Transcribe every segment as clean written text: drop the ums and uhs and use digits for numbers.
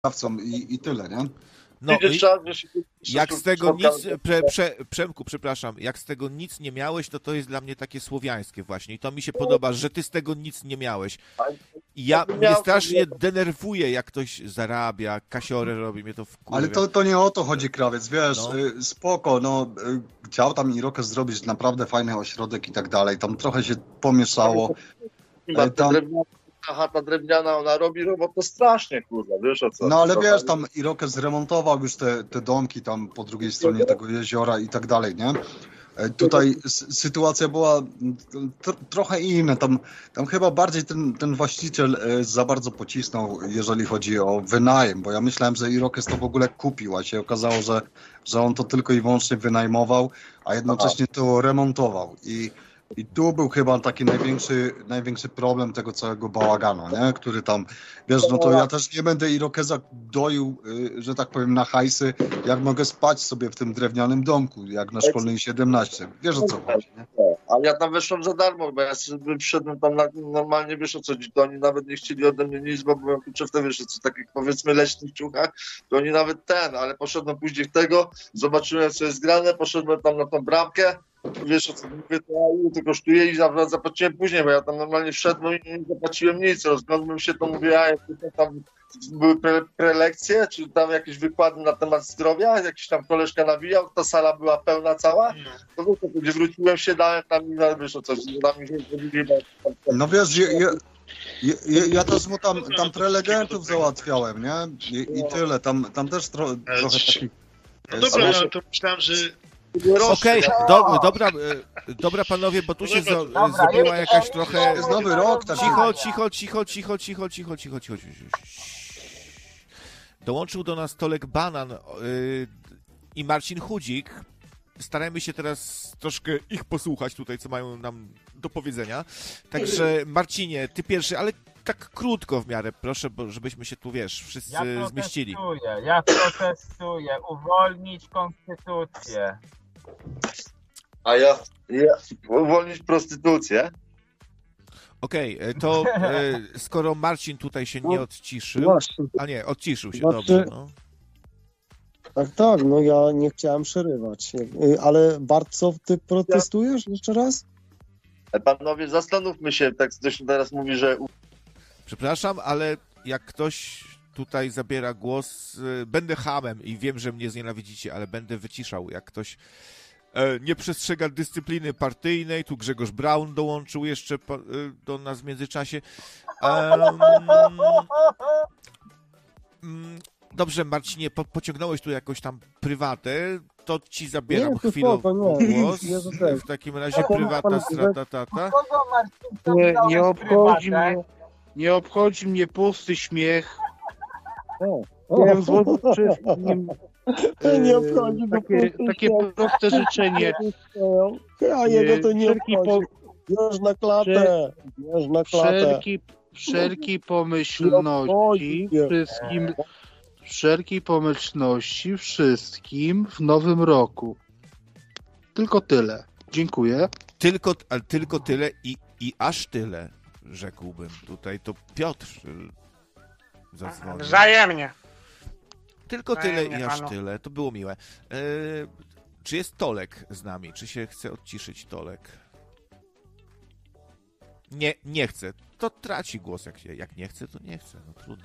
sprawcą i tyle, nie? No, jak z tego nic, Przemku, przepraszam, jak z tego nic nie miałeś, to jest dla mnie takie słowiańskie właśnie i to mi się podoba, że ty z tego nic nie miałeś. I mnie strasznie denerwuje, jak ktoś zarabia, kasiorę robi, mnie to wkurwia. Ale to nie o to chodzi, Krawiec, wiesz, spoko, chciał tam Irokez zrobić naprawdę fajny ośrodek i tak dalej, tam trochę się pomieszało. Ta chata drewniana, ona robi robotę strasznie, kurwa, wiesz o co? No ale wiesz, tam Irokez zremontował już te domki tam po drugiej stronie tego jeziora i tak dalej, nie? Tutaj sytuacja była trochę inna, tam chyba bardziej ten właściciel za bardzo pocisnął, jeżeli chodzi o wynajem, bo ja myślałem, że Irokez to w ogóle kupił, a się okazało, że on to tylko i wyłącznie wynajmował, a jednocześnie to remontował i tu był chyba taki największy problem tego całego bałaganu, nie? Który tam, wiesz, no to ja też nie będę Irokeza doił, że tak powiem, na hajsy, jak mogę spać sobie w tym drewnianym domku, jak na Szkolnej 17. Wiesz o co chodzi, nie? Ale ja tam weszłem za darmo, bo ja przyszedłem tam normalnie, wiesz o co, to oni nawet nie chcieli ode mnie nic, bo byłem kurczę w tym, wiesz co, takich powiedzmy leśnych ciuchach, to oni nawet ale poszedłem później w tego, zobaczyłem co jest grane, poszedłem tam na tą bramkę, wiesz o co mówię, to kosztuje i zapłaciłem później, bo ja tam normalnie wszedłem i nie zapłaciłem nic, rozglądłem się, to mówię, tam były prelekcje, czy tam jakieś wykłady na temat zdrowia, jakiś tam koleżka nawijał, ta sala była pełna cała, to gdzie wróciłem się, dałem tam, wiesz o co, tam się zrobili. No wiesz, ja też mu tam prelegentów załatwiałem, nie? I tyle, tam też trochę takich... No dobra, ale to myślałem, że... Okej, dobra panowie, bo tu się zrobiła jakaś trochę... Jest nowy rok. Cicho. Dołączył do nas Tolek Banan i Marcin Chudzik. Starajmy się teraz troszkę ich posłuchać tutaj, co mają nam do powiedzenia. Także Marcinie, ty pierwszy, ale tak krótko w miarę, proszę, bo żebyśmy się tu, wiesz, wszyscy zmieścili. Ja protestuję. Uwolnić konstytucję. A ja uwolnić prostytucję? Okej, to skoro Marcin tutaj się nie odciszył, a nie, odciszył się, dobrze, no. Tak, no ja nie chciałem przerywać, ale Bart, co ty protestujesz jeszcze raz? Panowie, zastanówmy się, tak ktoś teraz mówi, że... Przepraszam, ale jak ktoś tutaj zabiera głos, będę chamem i wiem, że mnie znienawidzicie, ale będę wyciszał, jak ktoś nie przestrzega dyscypliny partyjnej. Tu Grzegorz Braun dołączył jeszcze do nas w międzyczasie. Dobrze, Marcinie, pociągnąłeś tu jakoś tam prywatę, to ci zabieram chwilowo głos. W takim razie prywata, stratata. Nie obchodzi mnie pusty śmiech. Chciałem złożyć wszystkim takie proste życzenie. A jego to nie obchodzi. Bierz na klatę. Wszelkiej pomyślności wszystkim w nowym roku. Tylko tyle. Dziękuję. Tylko tyle i aż tyle, rzekłbym. Tutaj to Piotr zadzwonił. Wzajemnie. Tylko tyle i aż tyle. To było miłe. Czy jest Tolek z nami? Czy się chce odciszyć Tolek? Nie chce. To traci głos. Jak nie chce, to nie chce. No trudno.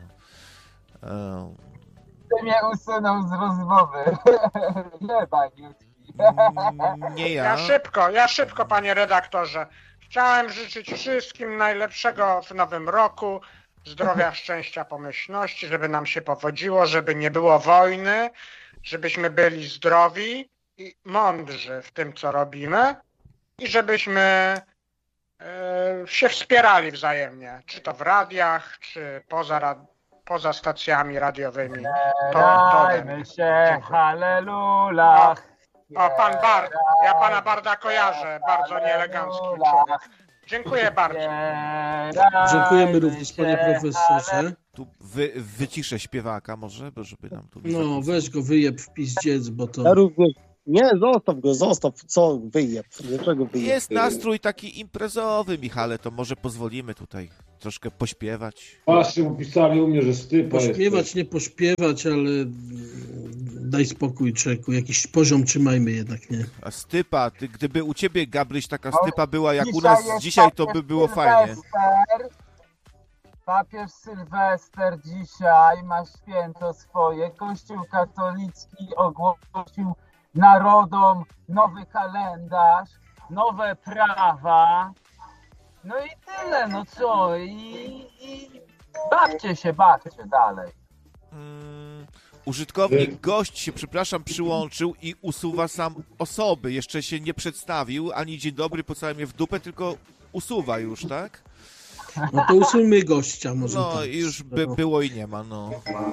Ty mnie usunął z rozmowy. Nie, paniutki. Nie ja. Ja szybko, panie redaktorze. Chciałem życzyć wszystkim najlepszego w nowym roku. Zdrowia, szczęścia, pomyślności, żeby nam się powodziło, żeby nie było wojny, żebyśmy byli zdrowi i mądrzy w tym, co robimy i żebyśmy się wspierali wzajemnie, czy to w radiach, czy poza stacjami radiowymi. Dajmy się, halleluja. O, pan Bard, ja pana Barda kojarzę, bardzo nieelegancki człowiek. Dziękuję bardzo. Dziękujemy również, panie profesorze. Tu wyciszę śpiewaka może, bo żeby nam tu... No, weź go wyjeb w pizdziec, bo to... Ja również... Nie, zostaw, co wyjeb? Dlaczego wyjeb? Jest nastrój taki imprezowy, Michale, to może pozwolimy tutaj troszkę pośpiewać. Właśnie mu pisali u mnie, że stypa jest. Pośpiewać, nie pośpiewać, ale daj spokój, czeku. Jakiś poziom trzymajmy jednak, nie? A stypa, gdyby u ciebie, Gabryś, taka stypa była jak u Dzisiaj nas jest dzisiaj, to papież by było fajnie. Papież Sylwester dzisiaj ma święto swoje. Kościół katolicki ogłosił narodom nowy kalendarz, nowe prawa. No i tyle, no co? I bawcie dalej. Użytkownik, gość się, przepraszam, przyłączył i usuwa sam osoby. Jeszcze się nie przedstawił, ani dzień dobry, pocałuje mnie w dupę, tylko usuwa już, tak? No to usuńmy gościa może. No tak. i już było i nie ma, no.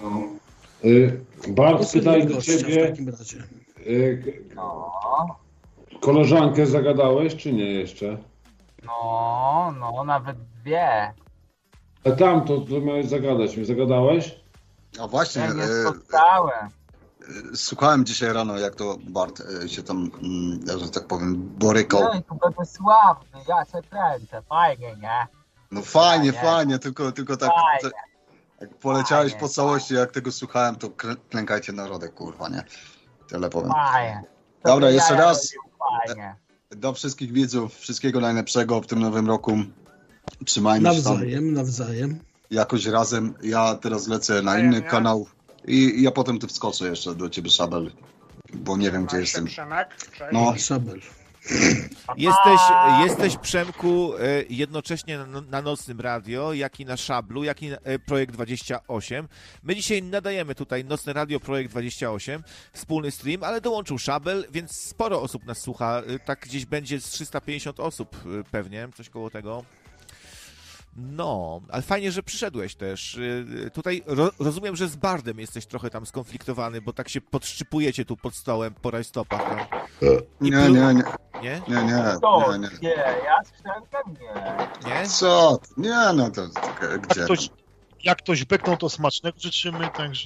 Bart, pytanie do gościa w ciebie. takim razie. No, Koleżankę zagadałeś, czy nie jeszcze? no, nawet dwie. A tam to miałeś zagadać. Mnie zagadałeś? A właśnie, Ja nie spotkałem. słuchałem dzisiaj rano, jak to Bart się tam, że tak powiem, borykał. Ej, tu będę sławny, ja się kręcę, fajnie, nie? No fajnie, Fajnie. fajnie, tylko tak, Fajnie. jak poleciałeś Fajnie. po całości, jak tego słuchałem, to klękajcie narodek, kurwa, nie? Tyle powiem. Fajnie. To Dobra, by jeszcze jaja raz. robił, Fajnie. Do wszystkich widzów, wszystkiego najlepszego w tym nowym roku. Trzymajmy się tam Nawzajem. jakoś razem. Ja teraz lecę na Wzajemnie. inny kanał i ja potem tu wskoczę jeszcze do ciebie, Szabel, bo nie wiem, gdzie Trzymaj się, jestem. Przemek. Cześć. No, Szabel. Jesteś Przemku, jednocześnie na Nocnym Radio, jak i na Szablu, jak i na Projekt 28. My dzisiaj nadajemy tutaj Nocne Radio, Projekt 28, wspólny stream, ale dołączył Szabel, więc sporo osób nas słucha. Tak gdzieś będzie z 350 osób pewnie, coś koło tego. No, ale fajnie, że przyszedłeś też. Tutaj rozumiem, że z Bardem jesteś trochę tam skonfliktowany, bo tak się podszczypujecie tu pod stołem po rajstopach. Tam. nie. Nie? To, Nie. nie, ja z Przemkiem nie. Nie? Co? Nie, no to gdzie? Jak ktoś beknął, to smacznego życzymy, także...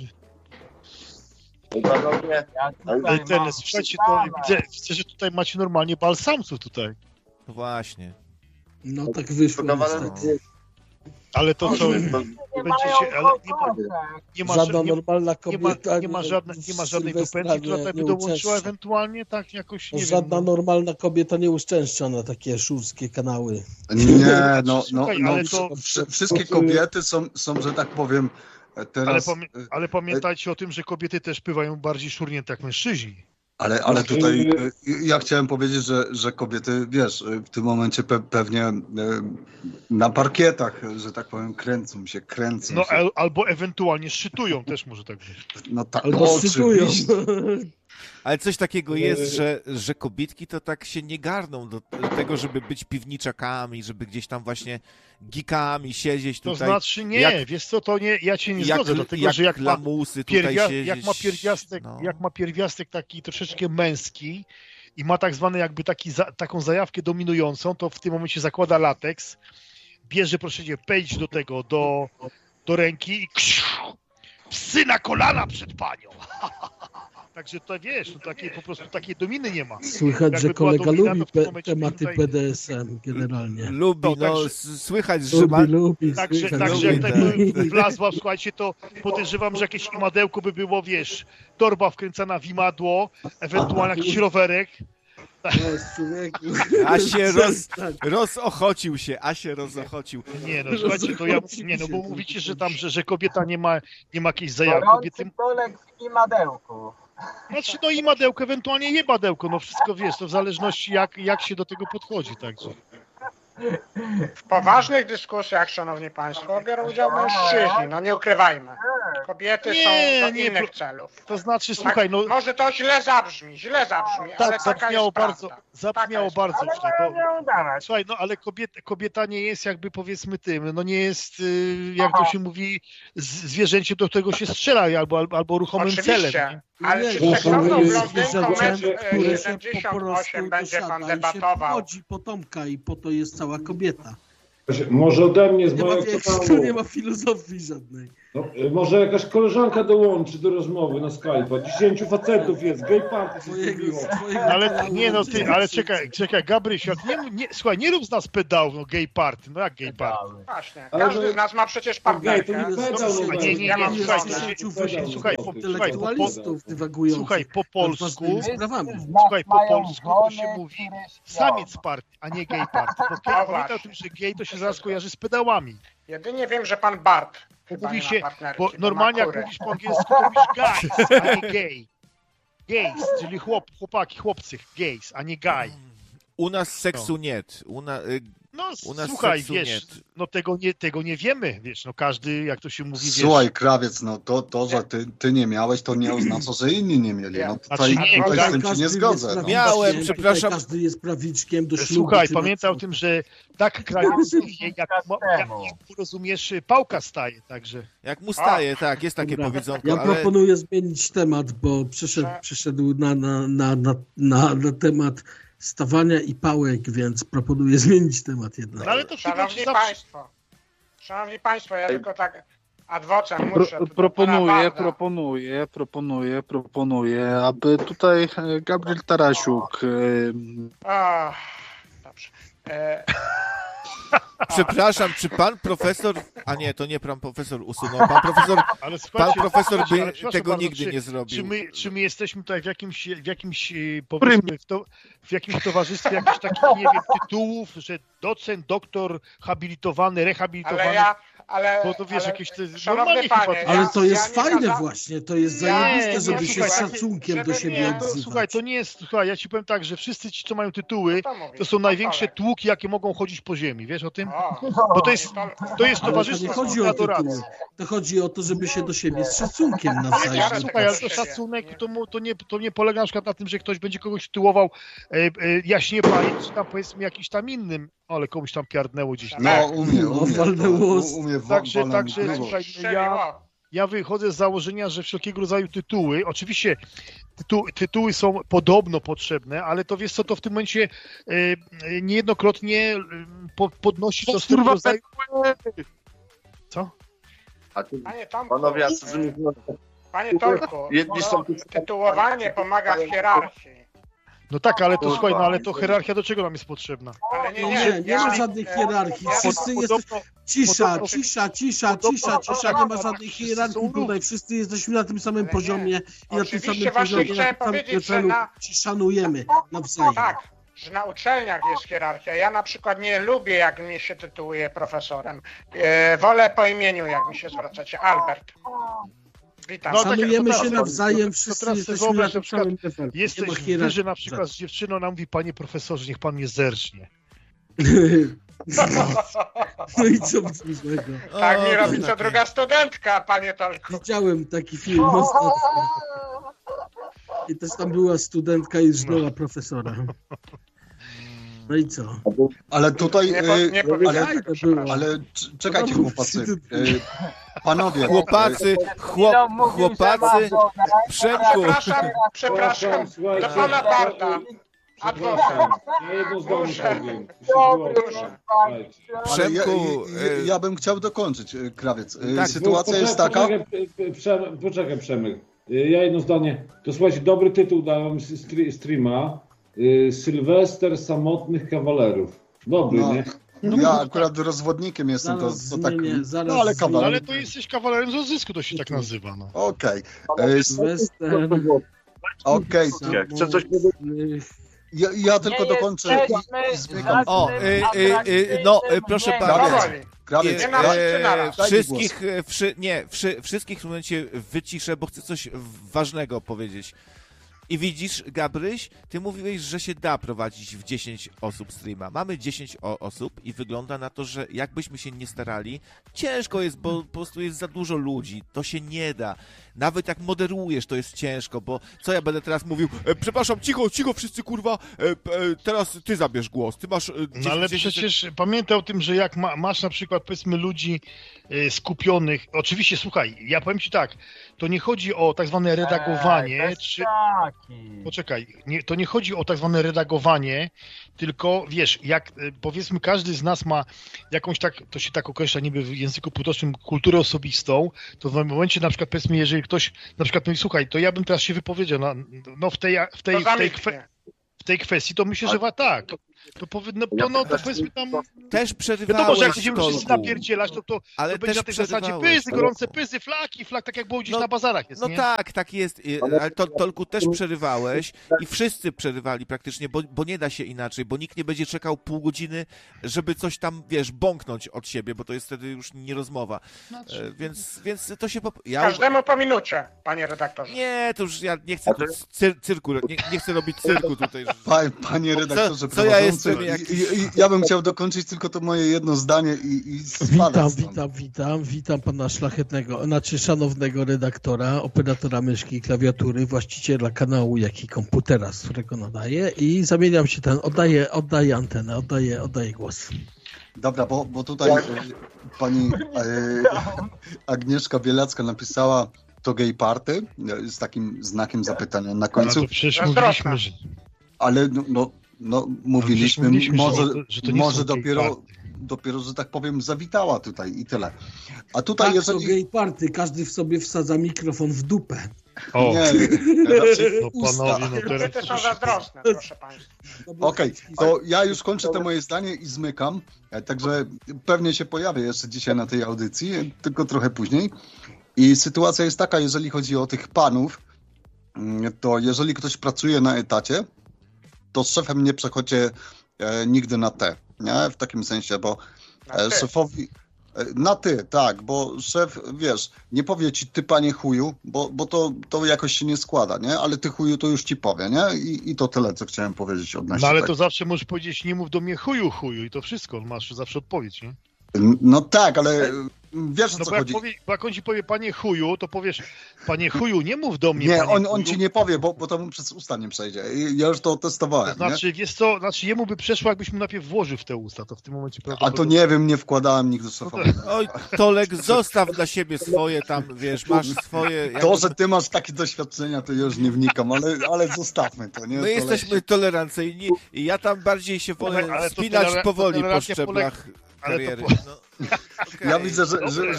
Panowie, Ja tutaj Ten, mam słuchajcie, to widzę, że tutaj macie normalnie balsamców tutaj. No właśnie. No tak wyszło niestety. Ale to co... nie Będziecie, ale nie ma, Żadna normalna kobieta nie ma żadnej Sylwestra dupencji, która tutaj by nie dołączyła uczęszcza. ewentualnie, tak jakoś, nie Żadna wiem. No. normalna kobieta nie uszczęszcza na takie szurskie kanały. Nie, no, Słuchaj, ale to- wszystkie kobiety są, że tak powiem, teraz... Ale pamiętajcie o tym, że kobiety też bywają bardziej szurnięte jak mężczyźni. Ale tutaj ja chciałem powiedzieć, że kobiety, wiesz, w tym momencie pewnie na parkietach, że tak powiem, kręcą się. No albo ewentualnie szytują, też może tak być. No tak, Albo cytują. oczywiście. Ale coś takiego jest, że kobietki to tak się nie garną do tego, żeby być piwniczakami, żeby gdzieś tam właśnie geekami siedzieć To tutaj. znaczy nie, wiesz co, to nie, ja cię nie zgodzę, dlatego że jak ma, lamusy tutaj siedzieć. jak ma pierwiastek taki troszeczkę męski i ma tak zwany jakby taką zajawkę dominującą, to w tym momencie zakłada lateks, bierze, proszę cię, pejdź do tego, do ręki i psy na kolana przed panią. Także to wiesz, no po prostu takiej dominy nie ma. Słychać, Jakby że była kolega domina, lubi to w tym momencie tematy tutaj- BDSM generalnie. Lubi, No, no, także- słychać, że ma... Lubi, Także słychać, jak że tak wlazła, słuchajcie, to podejrzewam, że jakieś imadełko by było, wiesz, torba wkręcana w imadło, ewentualnie jakiś rowerek. człowieku. A się Przestań. rozochocił. Nie no, słuchajcie, to ja, nie no, bo mówicie, że tam, że kobieta nie ma jakiejś zajawy. Kobiety, Gorący dolek w imadełku. znaczy no imadełko, ewentualnie jebadełko, no wszystko wiesz, to w zależności jak się do tego podchodzi, także. W poważnych dyskusjach, szanowni państwo, biorą udział mężczyźni, no nie ukrywajmy. Kobiety są do innych celów. To znaczy, słuchaj, no Może to źle zabrzmi, ale tak, taka jest prawda. zabrzmiało bardzo Ale źle. mają nie udawać. Słuchaj, no ale kobieta nie jest jakby powiedzmy tym, no nie jest, jak to się mówi, zwierzęciem, do którego się strzela albo ruchomym celem. Oczywiście, ale Nie, czy to seksowną jest blondynką zwierzęciem, które się po 78 prostu będzie pan dosiada i się debatował? płodzi potomka i po to jest cała kobieta. Może ode mnie z Nie ma, mojego tu kanału. nie ma filozofii żadnej. No, może jakaś koleżanka dołączy do rozmowy na Skype'a. 10 facetów jest, gay party się zrobiło. Ale nie no ty, ale czekaj, Gabryś, słuchaj, nie rób z nas pedałów, no gay party, no jak gay party? Właśnie, Ale każdy że- z nas ma przecież Gay to partnerkę. nie pedał, no Nie, Ja mam słuchaj, Intelektualistów dywagujących słuchaj, po polsku, ważnymi sprawami. słuchaj, po polsku to się mówi samiec party, a nie gay party. Bo pamiętaj o tym, że gay to się zaraz kojarzy z pedałami. Jedynie wiem, że pan Bart chyba Mówi nie się, ma partnerki, bo normalnie ma jak kurę. mówisz po angielsku, to mówisz guys, a nie gay. Gays, czyli chłopaki, chłopcy, gays, a nie guy. U nas seksu nie. No U nas słuchaj, seksu wiesz, nie. no tego nie wiemy, wiesz, no każdy, jak to się mówi, wiesz. Słuchaj, Krawiec, no to że ty nie miałeś, to nie oznacza, że inni nie mieli. No tutaj, Znaczy nie, tutaj z tym się Każdy nie jest zgodzę. No. prawiczkiem, Miałem, tutaj przepraszam. Każdy jest prawiczkiem do ślubu. Słuchaj, czy pamiętaj o na- tym, że tak krawiec jak rozumiesz, pałka staje, także. Jak mu staje, tak, jest takie Dobra. powiedzonko, Ja ale proponuję zmienić temat, bo przeszedł na temat stawania i pałek, więc proponuję zmienić temat jednak. No ale to chyba Szanowni zawsze... Państwo, ja tylko tak ad vocem muszę. tu do pana Barda. Proponuję, aby tutaj Gabriel Tarasiuk Dobrze. przepraszam, czy pan profesor, a nie, to nie pan profesor usunął, pan profesor Ale słuchajcie, profesor by ale przepraszam tego bardzo, nigdy nie zrobił. Czy my jesteśmy tutaj w jakimś powiedzmy, w jakimś towarzystwie jakichś takich, nie wiem, tytułów, że docent, doktor, habilitowany, rehabilitowany, bo to wiesz, jakieś te... Szanowny normalnie panie, chyba... Ale to jest ja nie fajne kazałem- właśnie, to jest Ja- zajebiste, nie, żeby się z słuchaj, szacunkiem żeby do siebie nie- odzywać. Słuchaj, to nie jest, słuchaj, ja ci powiem tak, że wszyscy ci, co mają tytuły, To mówię, to są największe Tolek. tłuki, jakie mogą chodzić po ziemi, wiesz o tym? O, Bo to jest Tolek. To jest Ale to nie towarzystwo chodzi o adoracji. tytuły, to chodzi o to, żeby się do siebie z szacunkiem Ja nawzajem. też Słuchaj, ale to siebie. szacunek to nie polega na przykład na tym, że ktoś będzie kogoś tytułował jaśnie panie, czy tam powiedzmy jakiś tam innym, ale komuś tam piardnęło gdzieś. No, umie. Także słuchaj, Strzeliło. ja wychodzę z założenia, że wszelkiego rodzaju tytuły, oczywiście tytuły są podobno potrzebne, ale to wiesz co, to w tym momencie niejednokrotnie podnosi to z tego rodzaju... Co? Panie Tomku, Panowie, ja chcę zmienić. panie Tomku, Jedni są tytułowanie pomaga w hierarchii. No tak, ale to słuchaj, no ale to hierarchia do czego nam jest potrzebna? Ale No nie ma żadnej hierarchii. Wszyscy jesteśmy... Cisza, nie ma żadnej hierarchii tutaj. Wszyscy jesteśmy na tym samym poziomie i na tym Oczywiście samym właśnie poziomie, chciałem na tym samym powiedzieć, że levelu na- się szanujemy nawzajem. Tak, że na uczelniach jest hierarchia. Ja na przykład nie lubię, jak mnie się tytułuje profesorem. Wolę po imieniu, jak mi się zwracacie. Albert. Witam. No, tak, Szanujemy to się teraz- nawzajem, to wszyscy teraz sobie jesteśmy na wyobraź, tym na przykład samym levelu. Nie ma Jesteś hierarchii. wyżej na przykład z dziewczyną, ona mówi, panie profesorze, niech pan mnie zercznie. No i co w tym złego? Tak mi O, robi co druga studentka, panie Tolku. Widziałem taki film ostatnio. I też tam była studentka i żnęła profesora. No i co? Ale tutaj, Nie powiedziałem Fajne tego, było. przepraszam. ale czekajcie chłopacy, panowie, Chłopacy, chłopacy, Przemku, Przepraszam, Słuchajcie, do pana Barda. Przepraszam, ja jedno zdanie Proszę. powiem. Proszę. Słuchajcie. ale Przemku, ja bym chciał dokończyć, Krawiec. Tak, Sytuacja jest taka... Poczekaj, Przemek. Ja jedno zdanie. To słuchajcie, dobry tytuł dałem streama. Sylwester Samotnych Kawalerów. Dobry, No. nie? Ja akurat rozwodnikiem jestem, to tak... zaraz No ale No, kawaler. ale to jesteś kawalerem z odzysku, to się tak nazywa. No. Okej. Sylwester, Okej. Chcę coś powiedzieć. Ja tylko dokończę. o, no, proszę pana, Powoli. Krawiec, Nie naraz, czy naraz? wszystkich, wszystkich w tym momencie wyciszę, bo chcę coś ważnego powiedzieć. I widzisz, Gabryś, ty mówiłeś, że się da prowadzić w 10 osób streama. Mamy 10 osób i wygląda na to, że jakbyśmy się nie starali, ciężko jest, bo po prostu jest za dużo ludzi. To się nie da. Nawet jak moderujesz, to jest ciężko, bo co ja będę teraz mówił? Przepraszam, cicho, wszyscy, kurwa, teraz ty zabierz głos. Ty masz... No ale przecież pamiętaj o tym, że jak masz na przykład, powiedzmy, ludzi skupionych, oczywiście, słuchaj, ja powiem ci tak, to nie chodzi o tak zwane redagowanie, czy... Tak, Poczekaj, to nie chodzi o tak zwane redagowanie, tylko wiesz, jak powiedzmy każdy z nas ma jakąś to się tak określa niby w języku potocznym, kulturę osobistą, to w momencie na przykład powiedzmy, jeżeli ktoś na przykład mówi, słuchaj, to ja bym teraz się wypowiedział w tej kwestii, to myślę, że tak. To powiedzmy tam... Też przerywałeś, wiadomo, że jak będziemy wszyscy napierdzielać, to będzie na tej zasadzie pyzy, Tolku. gorące pyzy, flaki, tak jak było gdzieś na bazarach jest, No nie? tak jest, ale Tolku też przerywałeś i wszyscy przerywali praktycznie, bo nie da się inaczej, bo nikt nie będzie czekał pół godziny, żeby coś tam, wiesz, bąknąć od siebie, bo to jest wtedy już nie rozmowa. Więc to się... Każdemu po minucie, panie redaktorze. Nie, to już ja nie chcę cyrku, nie chcę robić cyrku tutaj. Panie redaktorze, co ja jestem ja bym chciał dokończyć tylko to moje jedno zdanie i Witam pana szlachetnego, szanownego redaktora, operatora myszki i klawiatury, właściciela kanału, jak i komputera, z którego nadaję i zamieniam się oddaję antenę, oddaję głos. Dobra, bo tutaj pani Agnieszka Bielacka napisała to gay party z takim znakiem zapytania na końcu. No to przecież mówiliśmy, że... Ale mówiliśmy, że to nie może dopiero, że tak powiem, zawitała tutaj i tyle. A tutaj jeżeli... to gay party, każdy w sobie wsadza mikrofon w dupę. O, nie, raczej panowie, teraz... Te są zazdrosne, proszę państwa. Okej, to ja już kończę to moje zdanie i zmykam, także pewnie się pojawię jeszcze dzisiaj na tej audycji, tylko trochę później. I sytuacja jest taka, jeżeli chodzi o tych panów, to jeżeli ktoś pracuje na etacie, to z szefem nie przechodźcie nigdy na te, nie? W takim sensie, bo szefowi... Na ty, tak, bo szef, wiesz, nie powie ci ty, panie chuju, bo to jakoś się nie składa, nie? Ale ty chuju to już ci powie, nie? I to tyle, co chciałem powiedzieć odnośnie No ale tego. to zawsze możesz powiedzieć, nie mów do mnie chuju i to wszystko, masz zawsze odpowiedź, nie? No tak, ale wiesz o co chodzi. Bo jak on ci powie panie chuju, to powiesz panie chuju, nie mów do mnie. Nie, panie on ci nie powie, bo to mu przez usta nie przejdzie. Ja już to testowałem. To znaczy, wiesz co, jemu by przeszło, jakbyś mu najpierw włożył w te usta, to w tym momencie A to nie wiem, nie wkładałem nigdy szefowi. Oj, Tolek, zostaw dla siebie swoje tam, wiesz, masz swoje... To, że ty masz takie doświadczenia, to już nie wnikam, ale zostawmy to, nie? My jesteśmy tolerancyjni i ja tam bardziej się wolę spinać powoli po szczeblach kariery. Okay. Ja widzę,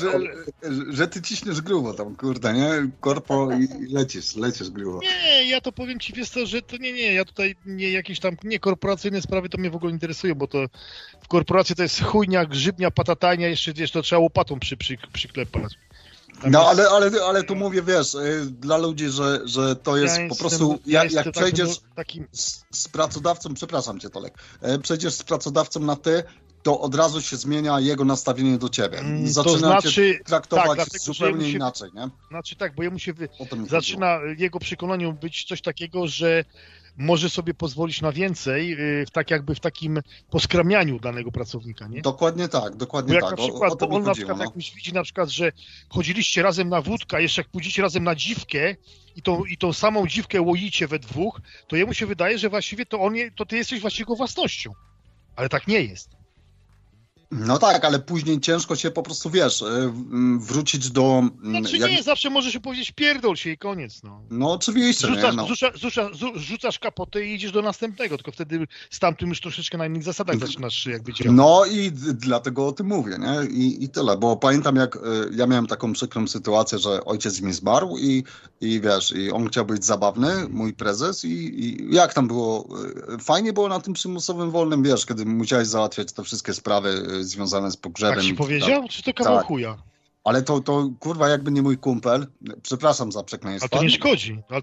że ty ciśniesz grubo tam, kurde, nie? Korpo i lecisz grubo. Nie, ja to powiem ci, wiesz co, że to nie, ja tutaj nie jakieś tam, korporacyjne sprawy to mnie w ogóle interesują, bo to w korporacji to jest chujnia, grzybnia, patatajnia, jeszcze wiesz, to trzeba łopatą przyklepać. No, ale tu mówię, wiesz, dla ludzi, że to jest po prostu, jak przejdziesz z pracodawcą, przepraszam cię, Tolek, przejdziesz z pracodawcą na ty, to od razu się zmienia jego nastawienie do ciebie. Zaczyna cię traktować zupełnie inaczej, nie? Znaczy tak, bo jemu się zaczyna jego przekonaniu być coś takiego, że może sobie pozwolić na więcej, w takim poskramianiu danego pracownika, nie? Dokładnie tak. Na przykład, on na przykład jakbyś widzi na przykład, że chodziliście razem na wódkę, a jeszcze jak pójdziecie razem na dziwkę i tą samą dziwkę łoicie we dwóch, to jemu się wydaje, że właściwie to ty jesteś właściwie jego własnością. Ale tak nie jest. No tak, ale później ciężko się po prostu, wiesz, wrócić do... Znaczy nie, zawsze możesz się powiedzieć pierdol się i koniec, no. No oczywiście, rzucasz kapotę i idziesz do następnego, tylko wtedy z tamtym już troszeczkę na innych zasadach zaczynasz jakby działać. No i dlatego o tym mówię, nie? I tyle, bo pamiętam jak ja miałem taką przykrą sytuację, że ojciec mi zmarł i wiesz, i on chciał być zabawny, mój prezes i jak tam było, fajnie było na tym przymusowym wolnym, wiesz, kiedy musiałeś załatwiać te wszystkie sprawy związane z pogrzebem. Tak ci powiedział? Czy to kawał chuja? Ale to kurwa jakby nie mój kumpel, przepraszam za przekleństwo. A to nie szkodzi. Ale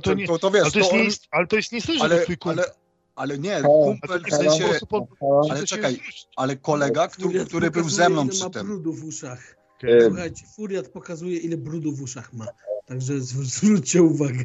to jest niestety, że twój kumpel. Ale nie, kumpel w sensie... Ale czekaj, ale kolega, który był ze mną przy tym. Brudu w uszach. Słuchajcie, Furiat pokazuje, ile brudu w uszach ma. Także zwróćcie uwagę.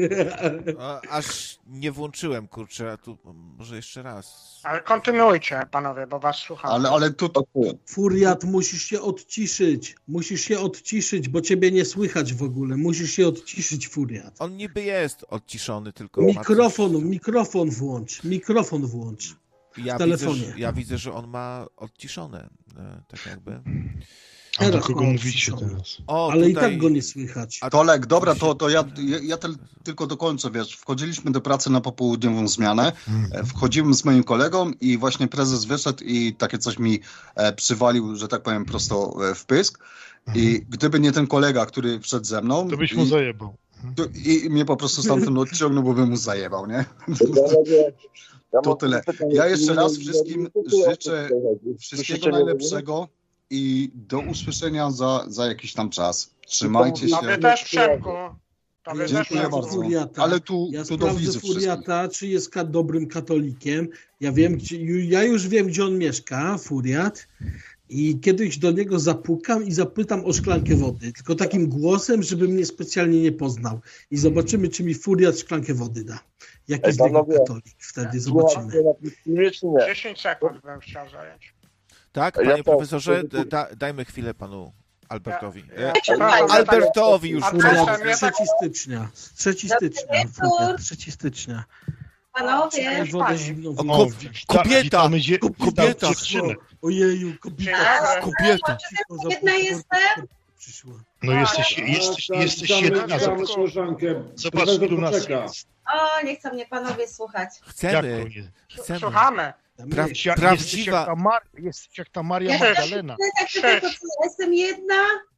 Aż nie włączyłem, kurczę, a tu może jeszcze raz. Ale kontynuujcie, panowie, bo was słucham. Ale tu... Furiat, musisz się odciszyć, bo ciebie nie słychać w ogóle. Musisz się odciszyć, Furiat. On niby jest odciszony, tylko... Mikrofon włącz. W telefonie. Ja widzę, że on ma odciszone, tak jakby... Ale kogo mówicie teraz? O, Ale tutaj... i tak go nie słychać. Tolek, dobra, to ja tylko dokończę, wiesz, wchodziliśmy do pracy na popołudniową zmianę, wchodziłem z moim kolegą i właśnie prezes wyszedł i takie coś mi przywalił, że tak powiem, prosto w pysk i gdyby nie ten kolega, który wszedł ze mną... To byś mu zajebał. I mnie po prostu stamtąd odciągnął, bo bym mu zajebał, nie? To tyle. Ja jeszcze raz wszystkim życzę wszystkiego najlepszego i do usłyszenia za jakiś tam czas. Trzymajcie się. Tobie też, Przemku. Dziękuję bardzo. Furiata. Ale tu Ja do sprawdzę widzów Furiata, czy jest dobrym katolikiem. Ja już wiem, gdzie on mieszka, Furiat. I kiedyś do niego zapukam i zapytam o szklankę wody. Tylko takim głosem, żeby mnie specjalnie nie poznał. I zobaczymy, czy mi Furiat szklankę wody da. Jak jest jego katolik. Wtedy zobaczymy. 10 sekund bym chciał zająć. Tak, panie profesorze, dajmy chwilę panu Albertowi. Przepraszam, Albertowi już. Furiat 3 stycznia. 3 stycznia. Furiat 3 szybcienia. Panowie, Wodę zimną. Kobieta! Kobieta! Ojeju, kobieta! Kobieta! jedna jestem. No jesteś jedna. Zobacz, tu nas jest. O, nie chcą mnie panowie słuchać. Chcemy. Słuchamy. Prawdziwa. Jesteś jak ta Maria Magdalena. Jestem jedna.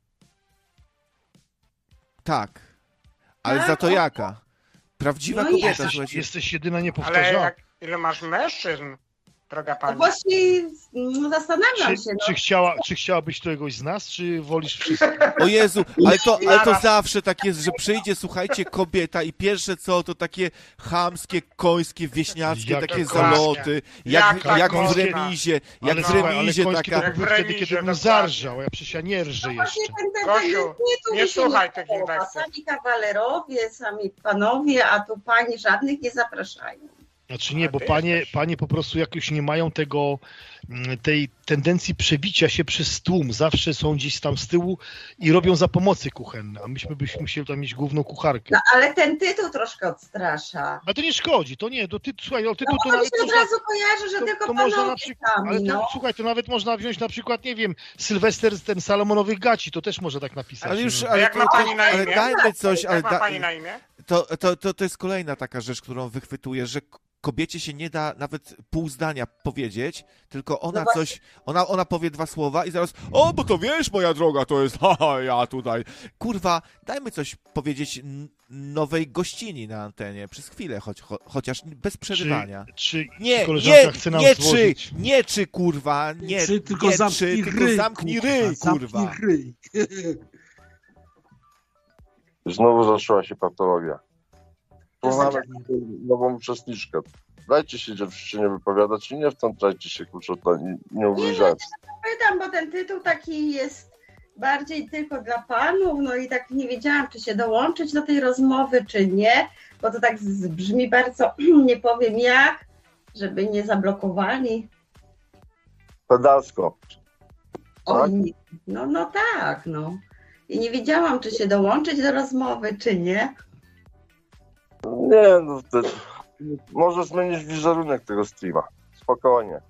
Tak. Ale za to jaka? Prawdziwa kobieta, słuchajcie. Jesteś jedyna niepowtarzalna. Ale ile masz mężczyzn, droga pani? No właśnie zastanawiam się. Czy chciałabyś któregoś z nas, czy wolisz wszystkich? O Jezu, ale to zawsze tak jest, że przyjdzie, słuchajcie, kobieta i pierwsze co, to takie chamskie, końskie, wieśniackie, takie zaloty, jak w remizie, taka... To byłby wtedy, kiedy bym zarżał, ja nie rżę jeszcze. Gosiu, nie słuchaj tych inwektyw. Sami kawalerowie, sami panowie, a tu pani żadnych nie zapraszają. Znaczy nie, bo panie po prostu jakoś nie mają tej tendencji przebicia się przez tłum. Zawsze są gdzieś tam z tyłu i robią za pomocy kuchenne, a myśmy byśmy musieli tam mieć główną kucharkę. No ale ten tytuł troszkę odstrasza. A to nie szkodzi, to nie, słuchaj, tytuł to nawet od razu kojarzy, że tylko panowie sami, ale słuchaj, to nawet można wziąć na przykład, nie wiem, Sylwester ten Salomonowych gaci, to też może tak napisać. Ale jak ma pani na imię? dajmy coś, ale jak ma pani na imię? To jest kolejna taka rzecz, którą wychwytuję, że kobiecie się nie da nawet pół zdania powiedzieć, tylko ona coś, ona powie dwa słowa i zaraz, bo to wiesz, moja droga, to jest, ja tutaj. Kurwa, dajmy coś powiedzieć nowej gościni na antenie, przez chwilę, chociaż bez przerywania. Czy koleżanka chce nam kurwa, nie, tylko zamknij ryj, kurwa. Znowu zaczęła się patologia. Mamy nową uczestniczkę. Dajcie się dziewczynie wypowiadać i nie wtrącajcie się, kurczę, nie ubliżać. Pytam, bo ten tytuł taki jest bardziej tylko dla panów, no i tak nie wiedziałam, czy się dołączyć do tej rozmowy, czy nie, bo to tak brzmi bardzo, nie powiem jak, żeby nie zablokowali. Pedalsko. Tak? No tak. I nie wiedziałam, czy się dołączyć do rozmowy, czy nie. Nie, może zmienić wizerunek tego streama. Spokojnie.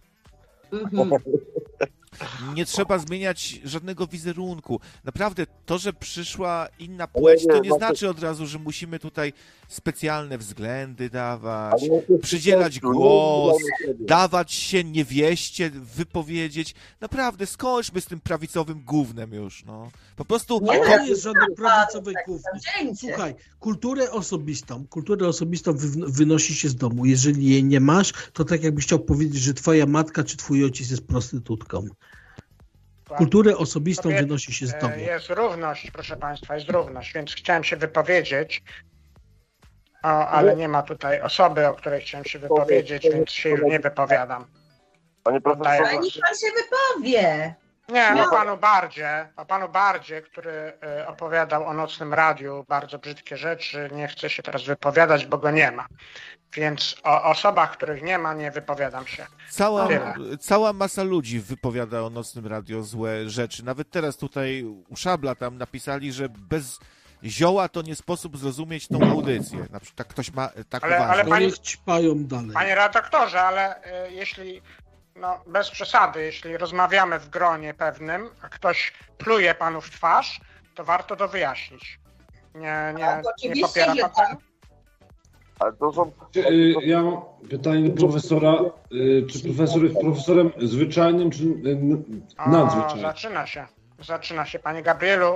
Nie trzeba zmieniać żadnego wizerunku. Naprawdę, to, że przyszła inna płeć, to nie znaczy od razu, że musimy tutaj specjalne względy dawać, przydzielać głos, dawać się niewieście, wypowiedzieć. Naprawdę, skończmy z tym prawicowym gównem już, no. Po prostu... Nie jest żadnej prawicowej gówny. Słuchaj, kulturę osobistą wynosi się z domu. Jeżeli jej nie masz, to tak jakbyś chciał powiedzieć, że twoja matka czy twój ojciec jest prostytutką. Kulturę osobistą wynosi się z domu. Jest równość, proszę państwa, jest równość, więc chciałem się wypowiedzieć, ale nie ma tutaj osoby, o której chciałem się wypowiedzieć, więc się już nie wypowiadam. Panie profesorze... Ale niech pan się wypowie. Nie, o panu Bardzie, który opowiadał o Nocnym Radiu bardzo brzydkie rzeczy, nie chcę się teraz wypowiadać, bo go nie ma. Więc o osobach, których nie ma, nie wypowiadam się. Cała masa ludzi wypowiada o Nocnym Radio złe rzeczy. Nawet teraz tutaj u Szabla tam napisali, że bez zioła to nie sposób zrozumieć tą audycję. Na przykład ktoś ma tak uważa. Niech ćpają dalej. Panie redaktorze, ale jeśli no bez przesady, jeśli rozmawiamy w gronie pewnym, a ktoś pluje panu w twarz, to warto to wyjaśnić. Nie popiera pan tego? Ale to są... Ja mam pytanie do profesora. Czy profesor jest profesorem zwyczajnym, czy nadzwyczajnym? Zaczyna się, panie Gabrielu.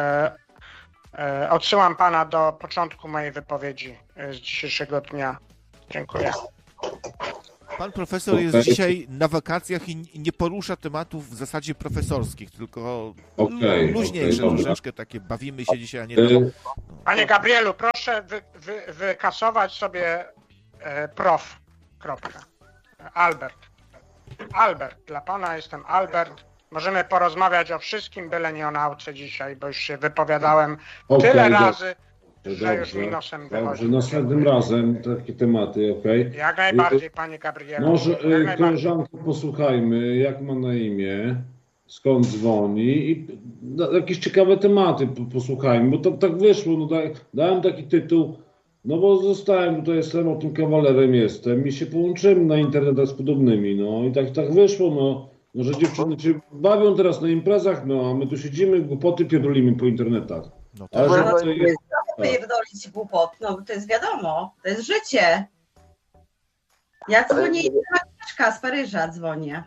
Odsyłam pana do początku mojej wypowiedzi z dzisiejszego dnia. Dziękuję. Pan profesor jest dzisiaj na wakacjach i nie porusza tematów w zasadzie profesorskich, tylko luźniejsze troszeczkę takie, bawimy się dzisiaj, a nie... Panie Gabrielu, proszę wykasować sobie prof. Kropka. Albert, dla pana jestem Albert. Możemy porozmawiać o wszystkim, byle nie o nauce dzisiaj, bo już się wypowiadałem tyle razy, że już mi nosem wychodzi. Dobrze, następnym razem takie tematy, okej? Jak najbardziej, panie Gabrielu. Może koleżanko posłuchajmy, jak ma na imię, skąd dzwoni i jakieś ciekawe tematy posłuchajmy, bo tak wyszło, no dałem taki tytuł, no bo zostałem, tutaj jestem, o tym kawalerem jestem i się połączymy na internetach z podobnymi, no i tak wyszło, no, że dziewczyny się bawią teraz na imprezach, no a my tu siedzimy, głupoty pierdolimy po internetach. No to jest pierdolić głupot, no to jest wiadomo, to jest życie. Ja dzwonię, z Paryża dzwonię.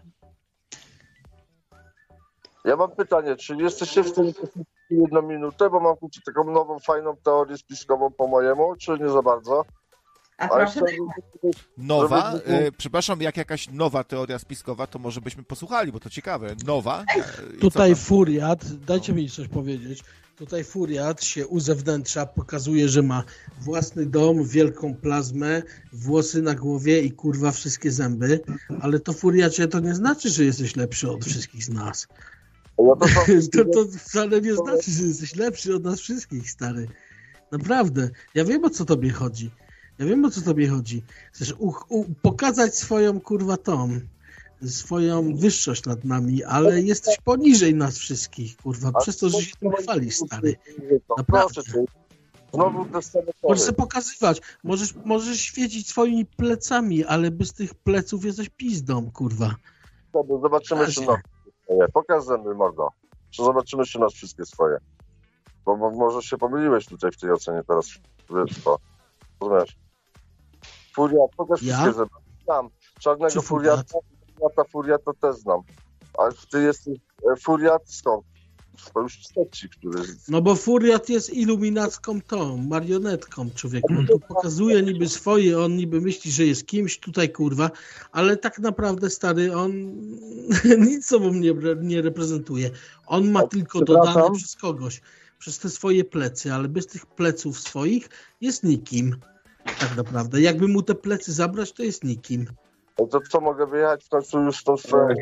Ja mam pytanie, czy jesteście w tym 1 minutę, bo mam tu taką nową, fajną teorię spiskową po mojemu, czy nie za bardzo? A proszę... Nowa? Przepraszam, jak jakaś nowa teoria spiskowa, to może byśmy posłuchali, bo to ciekawe. Nowa? Tutaj furiat, dajcie mi coś powiedzieć, tutaj furiat się uzewnętrza, pokazuje, że ma własny dom, wielką plazmę, włosy na głowie i kurwa wszystkie zęby, ale to furiacie to nie znaczy, że jesteś lepszy od wszystkich z nas. To wcale nie znaczy, że jesteś lepszy od nas wszystkich, stary. Naprawdę. Ja wiem, o co tobie chodzi. Chcesz pokazać swoją kurwa swoją wyższość nad nami, ale jesteś poniżej nas wszystkich, kurwa, przez to, że się tym chwalisz, stary. Naprawdę. Możesz sobie pokazywać, możesz świecić swoimi plecami, ale bez tych pleców jesteś pizdą, kurwa. Zobaczymy, czy pokażemy, mordo. Zobaczymy, czy masz wszystkie swoje. Bo może się pomyliłeś tutaj w tej ocenie teraz. Rozumiesz? Furiat, pokaż wszystkie zęby. Znam. Czarnego furiata, furiata też znam. Ale ty jesteś furiat skąd? To już trzeci, który... No bo furiat jest iluminacką marionetką, człowieku. On tu pokazuje niby swoje, on niby myśli, że jest kimś tutaj, kurwa, ale tak naprawdę, stary, on nic sobą nie reprezentuje. On ma tylko dodane przez kogoś, przez te swoje plecy, ale bez tych pleców swoich jest nikim. Tak naprawdę. Jakby mu te plecy zabrać, to jest nikim. No to co, mogę wyjechać w końcu już tą stronę?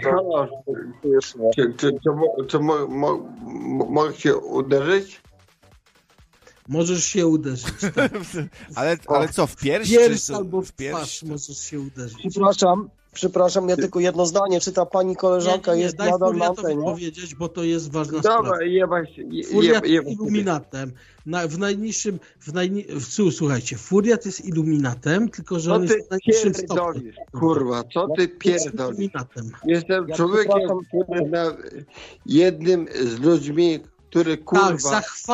Czy mogę się uderzyć? Możesz się uderzyć. Tak. ale co, w pierś? Albo w twarz możesz się uderzyć. Przepraszam, ja tylko jedno zdanie. Czy ta pani koleżanka jest nadal na antenie? Powiedzieć, bo to jest ważna sprawa. Furiat jest iluminatem. Słuchajcie, Furiat jest iluminatem, tylko że on jest w najniższym stopniu. Kurwa, co ty pierdolisz? Jestem człowiekiem, który jednym z ludźmi, który kurwa... Tak,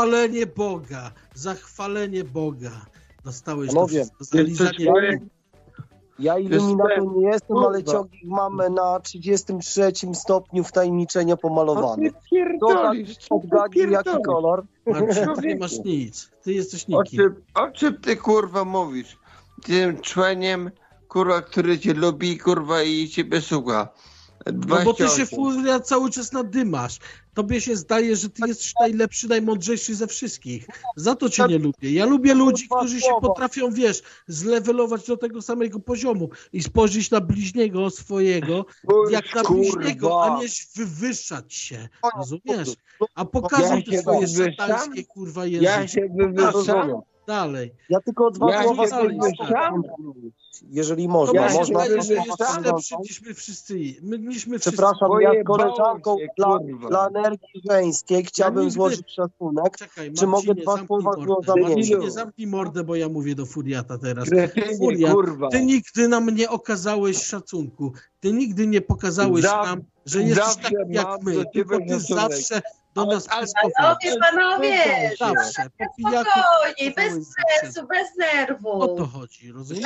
zachwalenie Boga. Dostałeś to wszystko. Ja iluminatem nie jestem, ale ciągnik mamy na 33 stopniu wtajemniczenia pomalowany. Odgadnij jaki kolor. Ty nie masz nic. Ty jesteś nikim. O czym ty kurwa mówisz? Tym członiem kurwa, który cię lubi kurwa i ciebie słucha. 28. No bo ty się Furiat cały czas nadymasz. Tobie się zdaje, że ty jesteś najlepszy, najmądrzejszy ze wszystkich. Za to cię nie lubię. Ja lubię ludzi, którzy się potrafią, zlewelować do tego samego poziomu i spojrzeć na bliźniego swojego, jak na bliźniego, a nie wywyższać się. Rozumiesz? A pokazuj te swoje szatańskie, kurwa, języki. Ja się wywyższam? Dalej. Ja tylko 2 słowa wywyższam? jeżeli można. To Można jest lepszy niż my wszyscy. Przepraszam, ja z koleżanką dla energii żeńskiej chciałbym nigdy- złożyć szacunek. Czekaj, Czy mogę Marcinie, 2 słowa z nią zamienić? Marcinie, zamknij mordę, bo ja mówię do Furiata teraz. Kretynie, Furiat, kurwa. ty nigdy nam nie okazałeś szacunku. Ty nigdy nie pokazałeś nam, że jesteś zawsze taki jak mam my. do Tylko ciebie ty szacunek. zawsze do nas pyskowałeś. Panowie! Zawsze. Po pijaku Spokojnie, bez stresu, bez nerwu. o to chodzi, rozumiesz?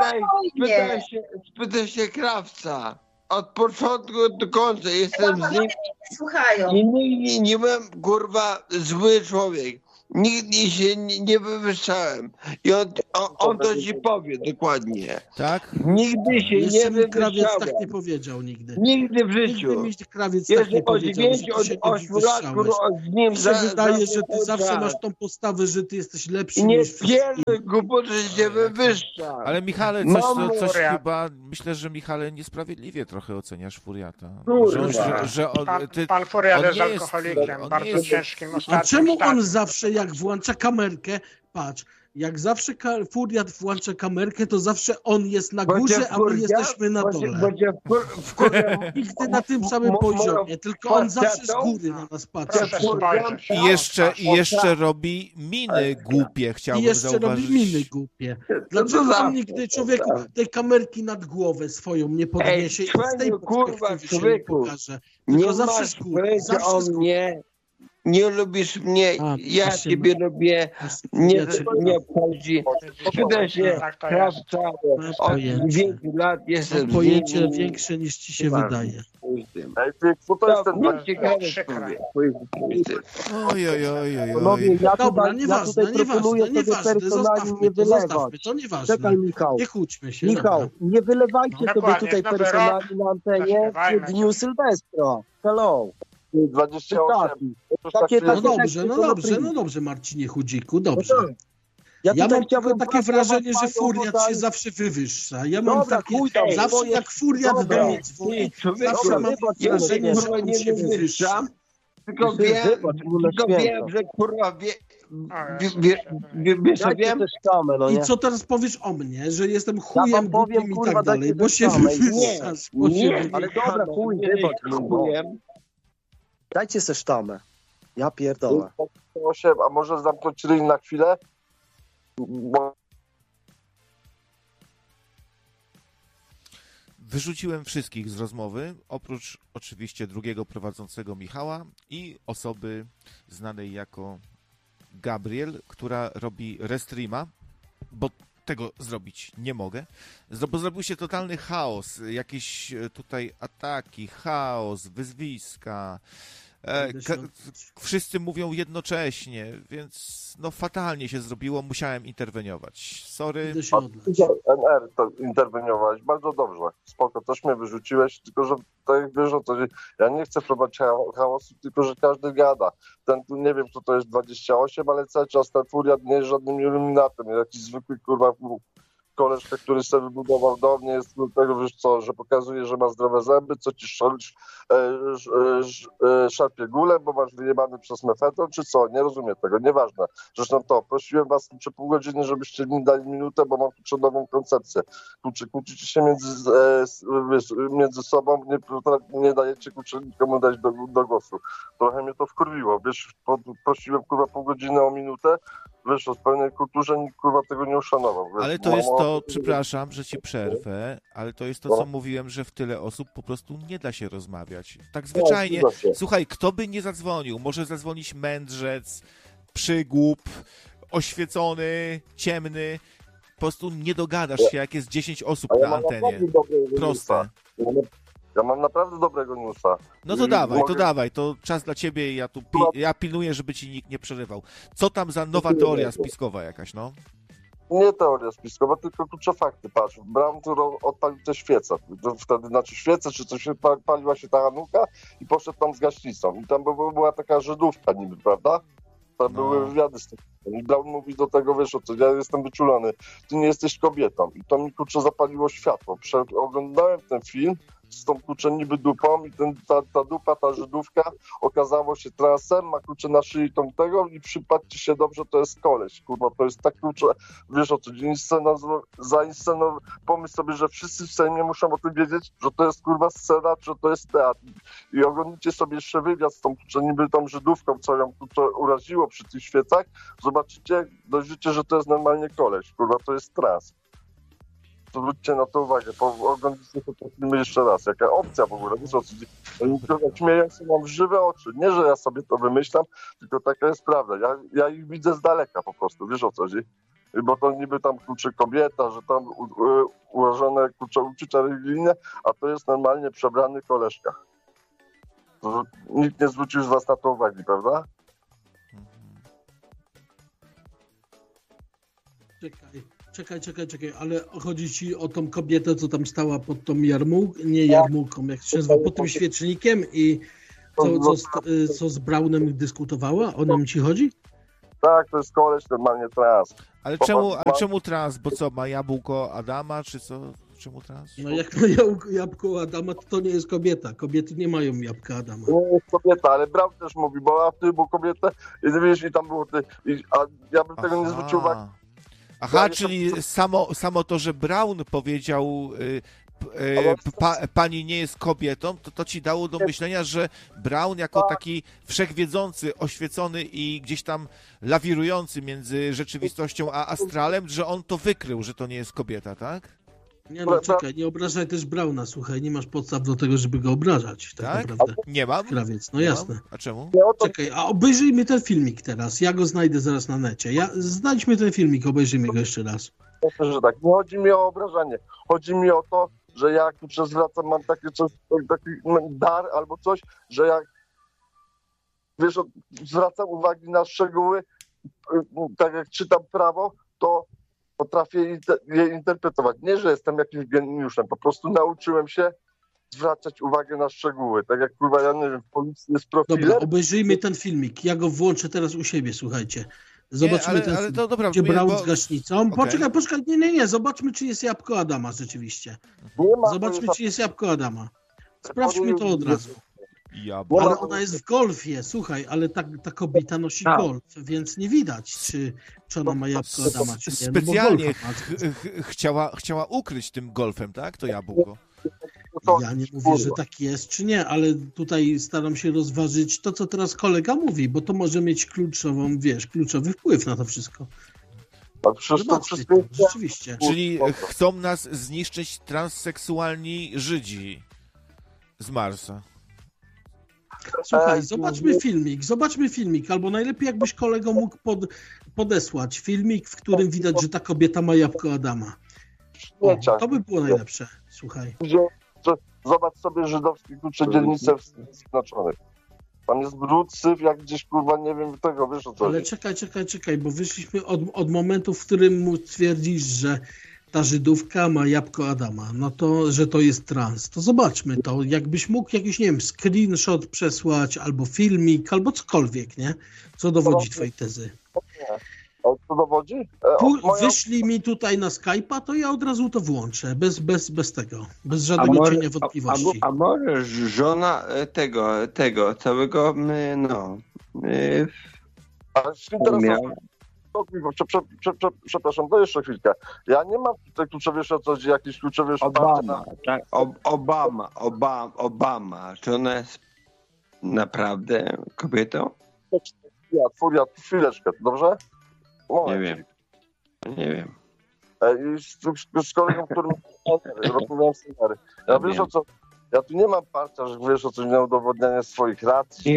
Spytaj się krawca. Od początku do końca jestem z nim Słuchają. i nigdy nie byłem, kurwa, zły człowiek. Nigdy się nie wywyższałem. I on to ci powie dokładnie. Tak? Nigdy się Jeszcze nie mi krawiec tak wywyższałem. nie powiedział nigdy. Nigdy w życiu. Nigdy mi krawiec tak Jeszcze nie od powiedział, 9, że ty się od nie 8 lat, wywyższałeś. kurwa, z nim Mi się wydaje, że ty zawsze masz tą postawę, że ty jesteś lepszy I nie niż wszyscy. pierdol głupoty, że się wywyższa. Ale Michale, coś chyba, myślę, że Michale niesprawiedliwie trochę oceniasz Furiata. Pan Furiat on jest nie jest- alkoholikiem, on bardzo nie jest- ciężkim A ostatnim czemu stadium. on zawsze jak włącza kamerkę, patrz, jak zawsze Furiat włącza kamerkę, to zawsze on jest na górze, a my jesteśmy na dole. Nigdy na tym samym poziomie, tylko on zawsze z góry na nas patrzy. I jeszcze robi miny głupie, I chciałbym jeszcze zauważyć. robi miny głupie. Dlaczego on nigdy człowieku tej kamerki nad głowę swoją nie podniesie i z tej perspektywy się nie pokaże? Nie Tylko zawsze masz z góry. pojęcia Zawsze o z góry. mnie. Nie lubisz mnie, ja patrzcie, ciebie lubię, nie obchodzi. Spytaj się krawca, od pojęcie. 9 lat jestem Mam z pojęcie nim. większe niż ci się wydaje. Ej, ty, kto to jest ten Nie ciekawe, Dobra, nieważne, personalnie nie wylewać. to nieważne. Czekaj, Michał. Nie kłóćmy się. Michał, dobra. nie wylewajcie sobie Dokładnie, tutaj nowy personalnie rok, na antenie zaśpiewajmy w dniu Sylwestra. Hello. 28. No dobrze, Marcinie Chudziku, dobrze. Ja Ja tutaj mam chciałbym tylko takie wrażenie, że pracować Furiat tutaj. się zawsze wywyższa. Ja mam Dobra, takie, chuj tam, zawsze twoje- jak Furiat Dobra. do mnie dzwoni, zawsze mam wrażenie, że on się wywyższa. Tylko wiem, że kurwa wiem. I co teraz powiesz o mnie, że jestem chujem, wam powiem, głupim i kurwa, tak dalej, dajcie bo się same. wywyższasz. bo się Nie, wywyższasz. Ale dobra, chuj, wybacz. Chujem. Dajcie se sztamę. Ja pierdolę. 8, a może zamknąć ryj na chwilę? Bo Wyrzuciłem wszystkich z rozmowy, oprócz oczywiście drugiego prowadzącego Michała i osoby znanej jako Gabriel, która robi restreama, bo tego zrobić nie mogę, bo zrobił się totalny chaos, jakieś tutaj ataki, chaos, wyzwiska, wszyscy mówią jednocześnie, więc no fatalnie się zrobiło, musiałem interweniować. Sorry. NR to interweniowałeś, bardzo dobrze, spoko, też mnie wyrzuciłeś, tylko że tak jak wiesz o co, ja nie chcę prowadzić chaosu, tylko że każdy gada. Ten tu nie wiem kto to jest 28, ale cały czas ten Furiat nie jest żadnym iluminatem, jakiś zwykły kurwa koleżka, który sobie wybudował dom, nie jest do tego, wiesz co, że pokazuje, że ma zdrowe zęby, co ci szarpie gulę, bo masz wyjebany przez mefedron, czy co? Nie rozumiem tego, nieważne. Zresztą to, prosiłem was czy pół godziny, żebyście mi dali minutę, bo mam tu nową koncepcję. Kłócicie się między sobą, nie dajecie nikomu dać do głosu. Trochę mnie to wkurwiło, wiesz, prosiłem kurwa pół godziny o minutę, wiesz, o pełnej kulturze nikt kurwa tego nie uszanował. Wiesz, Ale to jest to, przepraszam, że ci przerwę, ale to jest to, co mówiłem, że w tyle osób po prostu nie da się rozmawiać. Tak zwyczajnie. Słuchaj, kto by nie zadzwonił? Może zadzwonić mędrzec, przygłup, oświecony, ciemny. Po prostu nie dogadasz się, jak jest 10 osób na antenie. Proste. Ja mam naprawdę dobrego newsa. No to dawaj, to czas dla ciebie i ja pilnuję, żeby ci nikt nie przerywał. Co tam za nowa teoria spiskowa jakaś, no? Nie teoria spiskowa, tylko klucze fakty, patrz. Brown odpalił te świece. Wtedy, znaczy świece, czy coś, paliła się ta Hanuka i poszedł tam z gaśnicą. I tam była taka Żydówka niby, prawda? Tam były wywiady z tym. I Brown mówi do tego, wiesz o co, ja jestem wyczulony, ty nie jesteś kobietą. I to mi kurczę zapaliło światło. Oglądałem ten film, z tą kurczę niby dupą i ta dupa, ta Żydówka okazało się transem, ma kurczę na szyi tą tego i przypatrzcie się dobrze, to jest koleś, kurwa, to jest tak kurczę, wiesz o co, pomyśl sobie, że wszyscy w Sejmie muszą o tym wiedzieć, że to jest kurwa scena, że to jest teatr i oglądnijcie sobie jeszcze wywiad z tą kurczę niby tą Żydówką, co ją kurczę uraziło przy tych świecach, zobaczycie, dojrzycie, że to jest normalnie koleś, kurwa, to jest trans. Zwróćcie na to uwagę, oglądajcie te filmy jeszcze raz. Jaka opcja w ogóle, wiesz o co chodzi? Oni śmieją się nam w żywe oczy. Nie, że ja sobie to wymyślam, tylko taka jest prawda. Ja ich widzę z daleka po prostu, wiesz o co chodzi? Bo to niby tam kurczę kobieta, że tam ułożone kurczę uczucia religijne, a to jest normalnie przebrany koleżka. Nikt nie zwrócił z was na to uwagi, prawda? Czekaj, ale chodzi ci o tą kobietę, co tam stała pod tą jarmułką, jak się nazywa, pod tym świecznikiem i co z Brownem dyskutowała? O nią ci chodzi? Tak, to jest koleś normalnie trans. Ale czemu trans? Bo co, ma jabłko Adama, czy co? Czemu trans? No jak ma jabłko Adama, to nie jest kobieta. Kobiety nie mają jabłka Adama. Nie jest kobieta, ale Brown też mówi, bo ty był kobietę i wiesz, i tam było a ja bym tego nie zwrócił uwagi. Aha, czyli samo to, że Brown powiedział pani nie jest kobietą, to ci dało do myślenia, że Brown jako taki wszechwiedzący, oświecony i gdzieś tam lawirujący między rzeczywistością a astralem, że on to wykrył, że to nie jest kobieta, tak? Nie no, czekaj, nie obrażaj też Browna, słuchaj, nie masz podstaw do tego, żeby go obrażać, tak naprawdę. Nie mam? Krawiec, no jasne. A czemu? Czekaj, a obejrzyjmy ten filmik teraz, ja go znajdę zaraz na necie. Znajdźmy ten filmik, obejrzyjmy go jeszcze raz. Myślę, że tak, nie chodzi mi o obrażanie, chodzi mi o to, że jak zwracam, mam taki dar albo coś, że jak wiesz, zwracam uwagi na szczegóły, tak jak czytam prawo, to potrafię je interpretować. Nie, że jestem jakimś geniuszem, po prostu nauczyłem się zwracać uwagę na szczegóły. Tak jak kurwa, ja nie wiem, w policji jest profiler. Dobra, obejrzyjmy ten filmik. Ja go włączę teraz u siebie, słuchajcie. Zobaczymy gdzie Brown z gaśnicą. Okay. Poczekaj, nie. Zobaczmy, czy jest jabłko Adama rzeczywiście. Zobaczmy, czy jest jabłko Adama. Sprawdźmy to od razu. Ale ona jest w golfie, słuchaj, ale ta kobieta nosi golf, więc nie widać, czy ona ma jabłko Adama, czy nie. Specjalnie chciała ukryć tym golfem, tak? To jabłko. Ja nie mówię, że tak jest, czy nie, ale tutaj staram się rozważyć to, co teraz kolega mówi, bo to może mieć kluczowy wpływ na to wszystko. Rzeczywiście. Czyli chcą nas zniszczyć transseksualni Żydzi z Marsa. Słuchaj, zobaczmy filmik, albo najlepiej jakbyś kolego mógł podesłać filmik, w którym widać, że ta kobieta ma jabłko Adama. To by było najlepsze, słuchaj. Zobacz sobie żydowskie dzielnice Zjednoczonych. Tam jest brud, syf, jak gdzieś kurwa, nie wiem tego, wiesz o co. Ale czekaj, bo wyszliśmy od momentu, w którym twierdzisz, że ta Żydówka ma jabłko Adama, no to, że to jest trans. To zobaczmy to, jakbyś mógł jakiś, nie wiem, screenshot przesłać, albo filmik, albo cokolwiek, nie? Co dowodzi twojej tezy. Co dowodzi? Wyszli mi tutaj na Skype'a, to ja od razu to włączę, bez tego, bez żadnego cienia wątpliwości. A może żona tego całego, Przepraszam, to jeszcze chwilkę. Ja nie mam tutaj kluczowych o co, jakiś kluczowy Obama. Czy ona jest naprawdę kobietą? Furia, chwileczkę, dobrze? Nie wiem. Z kolegą, którym rozmawiałem scenariusz. Ja wiesz o co, ja tu nie mam parcia, że wiesz o co, nie udowodnianie swoich racji.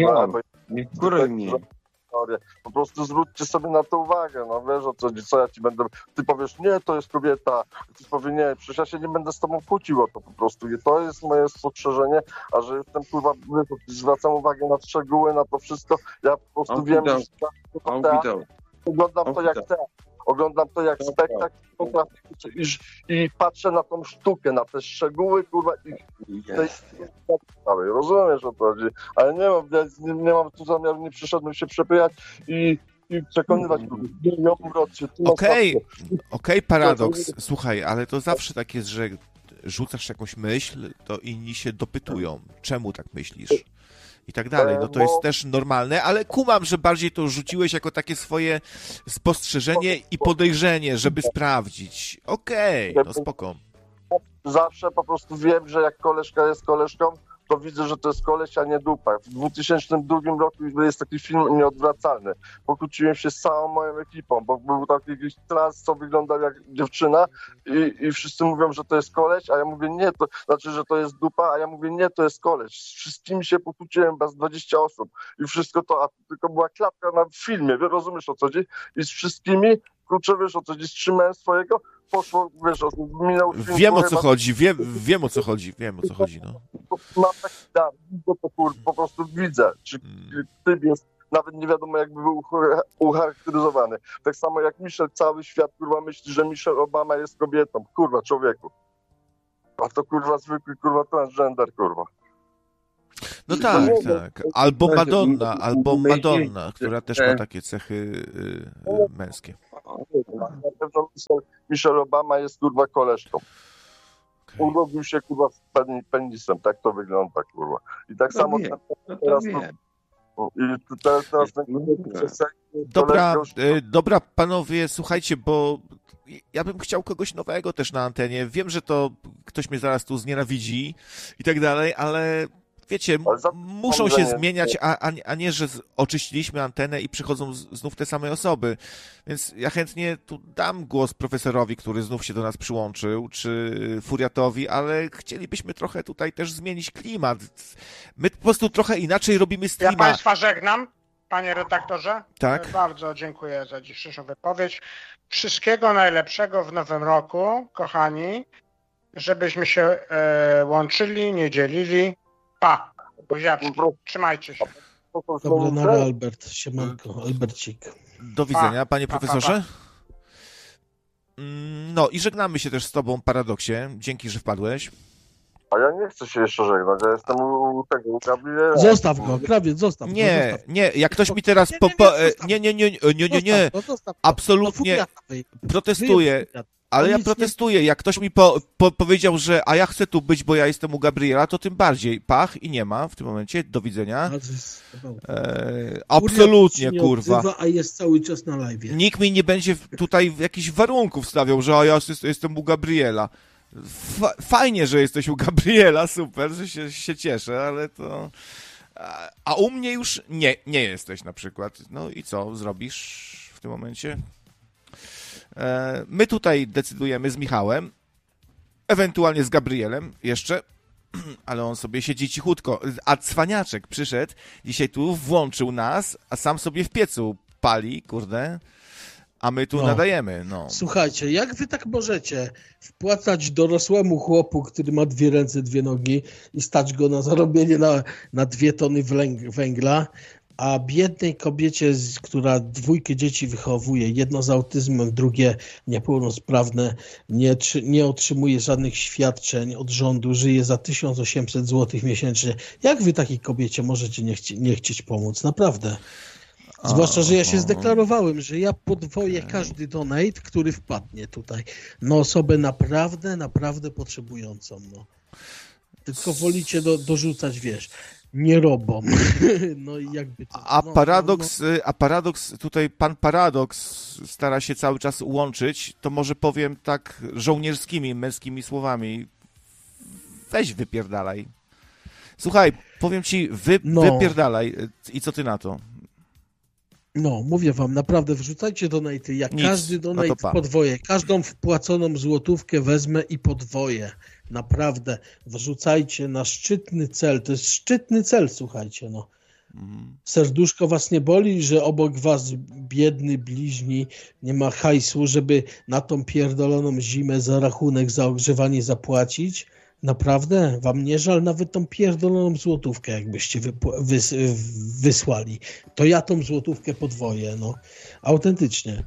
Po prostu zwróćcie sobie na to uwagę, no wiesz o co ja ci będę, ty powiesz nie, to jest kobieta, ty powiesz nie, przecież ja się nie będę z tobą kłócił o to po prostu i to jest moje spostrzeżenie, a że jestem kurwa, zwracam uwagę na szczegóły, na to wszystko, ja po prostu wiem, że oglądam to jak spektakl i patrzę na tą sztukę, na te szczegóły, kurwa, rozumiesz o to chodzi, ale nie mam tu zamiaru, nie przyszedłem się przepychać i przekonywać. Okej, paradoks. Słuchaj, ale to zawsze tak jest, rzucasz jakąś myśl, to inni się dopytują, czemu tak myślisz i tak dalej. No to jest też normalne, ale kumam, że bardziej to rzuciłeś jako takie swoje spostrzeżenie i podejrzenie, żeby sprawdzić. Okej, no spoko. Zawsze po prostu wiem, że jak koleżka jest koleżką, to widzę, że to jest koleś, a nie dupa. W 2002 roku jest taki film Nieodwracalny. Pokłóciłem się z całą moją ekipą, bo był taki jakiś trans, co wyglądał jak dziewczyna i wszyscy mówią, że to jest koleś, a ja mówię nie, to znaczy, że to jest dupa, a ja mówię nie, to jest koleś. Z wszystkimi się pokłóciłem, chyba z 20 osób i wszystko to, a tylko była klatka na filmie, rozumiesz o co chodzi? I z wszystkimi, kurczę, wiesz o co chodzi, strzymałem swojego, poszło, wiesz, minął film. Wiem o co chodzi, wiem o co chodzi, no. Mam taki dar, to po prostu widzę, czy typ jest, nawet nie wiadomo jakby był ucharakteryzowany. Tak samo jak Michelle, cały świat kurwa myśli, że Michelle Obama jest kobietą, kurwa człowieku. A to kurwa zwykły kurwa transgender, kurwa. No tak. Albo Madonna, która też ma takie cechy męskie. Na pewno Michelle Obama jest kurwa koleżką. Urobił się kurwa z penisem, tak to wygląda kurwa. I tak To samo wiem, teraz Dobra, panowie, słuchajcie, bo ja bym chciał kogoś nowego też na antenie. Wiem, że to ktoś mnie zaraz tu znienawidzi i tak dalej, ale wiecie, muszą się zmieniać, a nie, że oczyściliśmy antenę i przychodzą znów te same osoby. Więc ja chętnie tu dam głos profesorowi, który znów się do nas przyłączył, czy Furiatowi, ale chcielibyśmy trochę tutaj też zmienić klimat. My po prostu trochę inaczej robimy streama. Ja państwa żegnam, panie redaktorze. Tak. Bardzo dziękuję za dzisiejszą wypowiedź. Wszystkiego najlepszego w nowym roku, kochani, żebyśmy się łączyli, nie dzielili. Pa, buziaczki, trzymajcie się. Dobra, nara Albert, siemanko, Albercik. Do widzenia, panie profesorze. No i żegnamy się też z tobą, Paradoksie. Dzięki, że wpadłeś. A ja nie chcę się jeszcze żegnać, ja jestem u Gabriela. Zostaw go, krawiec, zostaw go. Nie, jak ktoś mi teraz nie. Absolutnie protestuję. Ale ja protestuję. Jak ktoś mi powiedział, że a ja chcę tu być, bo ja jestem u Gabriela, to tym bardziej. Pach i nie ma w tym momencie. Do widzenia. Absolutnie, kurwa. A jest cały czas na live. Nikt mi nie będzie tutaj jakichś warunków stawiał, że ja jestem u Gabriela. Fajnie, że jesteś u Gabriela, super, że się cieszę, ale to... A u mnie już nie jesteś na przykład. No i co zrobisz w tym momencie? My tutaj decydujemy z Michałem, ewentualnie z Gabrielem jeszcze, ale on sobie siedzi cichutko. A cwaniaczek przyszedł, dzisiaj tu włączył nas, a sam sobie w piecu pali, kurde, a my tu nadajemy. No. Słuchajcie, jak wy tak możecie wpłacać dorosłemu chłopu, który ma 2 ręce, 2 nogi i stać go na zarobienie na 2 tony węgla, a biednej kobiecie, która 2 dzieci wychowuje, jedno z autyzmem, drugie niepełnosprawne, nie otrzymuje żadnych świadczeń od rządu, żyje za 1800 zł miesięcznie. Jak wy takiej kobiecie możecie nie chcieć pomóc? Naprawdę. Zwłaszcza, że ja się zdeklarowałem, że ja podwoję każdy donate, który wpadnie tutaj na osobę naprawdę potrzebującą. No. Tylko wolicie dorzucać, wiesz, nie robą. No i jakby to, a paradoks, tutaj pan Paradoks stara się cały czas łączyć, to może powiem tak żołnierskimi, męskimi słowami. Weź wypierdalaj. Słuchaj, powiem ci, wypierdalaj. I co ty na to? No, mówię wam, naprawdę wrzucajcie donaty. Jak każdy donate podwoję, każdą wpłaconą złotówkę wezmę i podwoję. Naprawdę, wrzucajcie na szczytny cel. To jest szczytny cel, słuchajcie, no. Serduszko was nie boli, że obok was biedny bliźni nie ma hajsu, żeby na tą pierdoloną zimę za rachunek za ogrzewanie zapłacić? Naprawdę? Wam nie żal nawet tą pierdoloną złotówkę, jakbyście wysłali. To ja tą złotówkę podwoję, no. Autentycznie.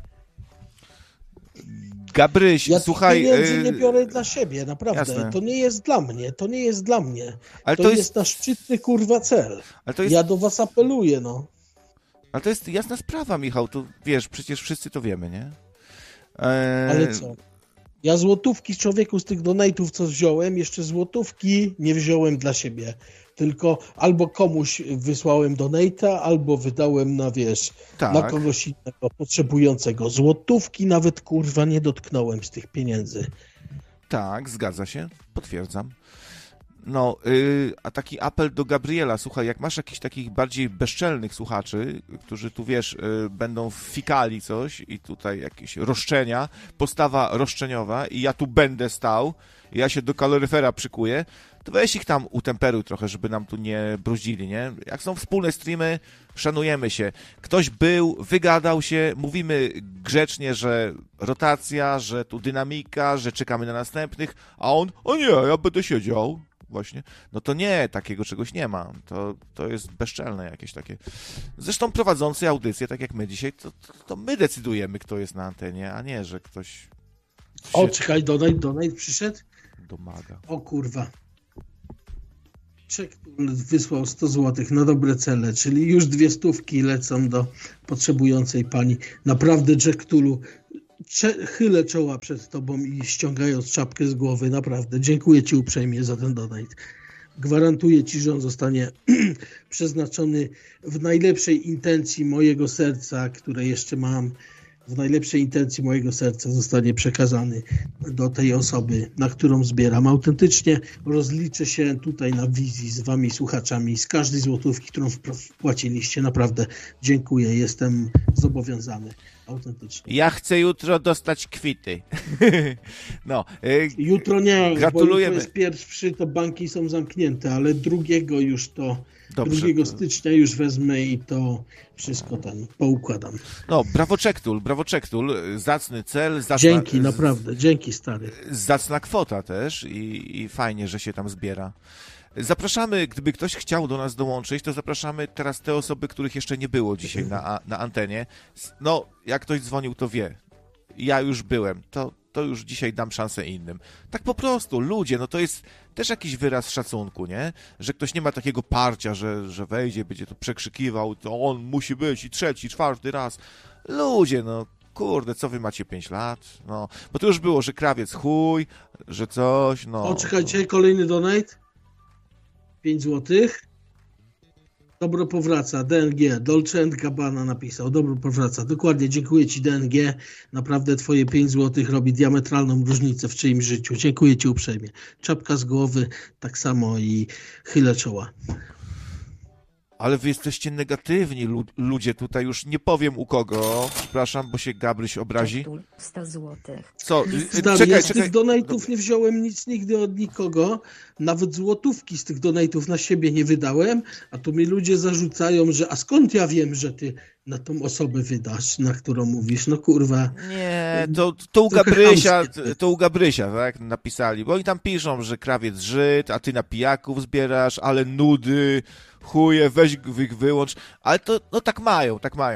Gabryś, ja słuchaj... pieniędzy nie biorę dla siebie, naprawdę. Jasne. To nie jest dla mnie, Ale to jest na szczytny, kurwa, cel. Ja do was apeluję, no. Ale to jest jasna sprawa, Michał, to wiesz, przecież wszyscy to wiemy, nie? Ale co? Ja złotówki, człowieku, z tych donate'ów, co wziąłem, jeszcze złotówki nie wziąłem dla siebie. Tylko albo komuś wysłałem donate'a, albo wydałem na, wiesz, Tak. na kogoś innego potrzebującego. Złotówki nawet, kurwa, nie dotknąłem z tych pieniędzy. Tak, zgadza się, potwierdzam. No, a taki apel do Gabriela, słuchaj, jak masz jakichś takich bardziej bezczelnych słuchaczy, którzy tu, wiesz, będą fikali coś i tutaj jakieś roszczenia, postawa roszczeniowa i ja tu będę stał, i ja się do kaloryfera przykuję, to weź ich tam utemperuj trochę, żeby nam tu nie bruździli, nie? Jak są wspólne streamy, szanujemy się. Ktoś był, wygadał się, mówimy grzecznie, że rotacja, że tu dynamika, że czekamy na następnych, a on, o nie, ja będę siedział. Właśnie, no to nie, takiego czegoś nie ma. To jest bezczelne jakieś takie. Zresztą prowadzący audycję, tak jak my dzisiaj, to my decydujemy, kto jest na antenie, a nie, że ktoś... O, czekaj, donate przyszedł? Domaga. O kurwa. Czek wysłał 100 zł na dobre cele, czyli już 200 lecą do potrzebującej pani. Naprawdę, Jack Tulu, chylę czoła przed tobą i ściągając czapkę z głowy, naprawdę. Dziękuję ci uprzejmie za ten donate. Gwarantuję ci, że on zostanie przeznaczony w najlepszej intencji mojego serca, które jeszcze mam. W najlepszej intencji mojego serca zostanie przekazany do tej osoby, na którą zbieram. Autentycznie rozliczę się tutaj na wizji z wami, słuchaczami, z każdej złotówki, którą wpłaciliście. Naprawdę dziękuję, jestem zobowiązany. Autentycznie. Ja chcę jutro dostać kwity. No. Jutro nie, gratulujemy. Bo jutro jest pierwszy, to banki są zamknięte, ale drugiego już to... Dobrze. 2 stycznia już wezmę i to wszystko tam poukładam. No, brawo Czektul, zacny cel. Dzięki, naprawdę, dzięki stary. Zacna kwota też i fajnie, że się tam zbiera. Zapraszamy, gdyby ktoś chciał do nas dołączyć, to zapraszamy teraz te osoby, których jeszcze nie było dzisiaj na antenie. No, jak ktoś dzwonił, to wie. Ja już byłem, to już dzisiaj dam szansę innym. Tak po prostu, ludzie, no to jest też jakiś wyraz szacunku, nie? Że ktoś nie ma takiego parcia, że wejdzie, będzie to przekrzykiwał, to on musi być i 3., 4. raz. Ludzie, no kurde, co wy macie 5 lat? No, bo to już było, że krawiec chuj, że coś, no. O, czekajcie, kolejny donate. 5 złotych. Dobro powraca, DNG, Dolce & Gabbana napisał, dobro powraca, dokładnie, dziękuję ci DNG, naprawdę twoje 5 złotych robi diametralną różnicę w czyimś życiu, dziękuję ci uprzejmie, czapka z głowy, tak samo i chylę czoła. Ale wy jesteście negatywni, ludzie tutaj, już nie powiem u kogo, przepraszam, bo się Gabryś obrazi. 100 złotych. Co? Czekaj. Z tych donate'ów nie wziąłem nic nigdy od nikogo, nawet złotówki z tych donate'ów na siebie nie wydałem, a tu mi ludzie zarzucają, że a skąd ja wiem, że ty na tą osobę wydasz, na którą mówisz, no kurwa. Nie, to u Gabrysia, tak, napisali, bo oni tam piszą, że krawiec Żyd, a ty na pijaków zbierasz, ale nudy, chuje, weź ich wyłącz, ale to, no tak mają.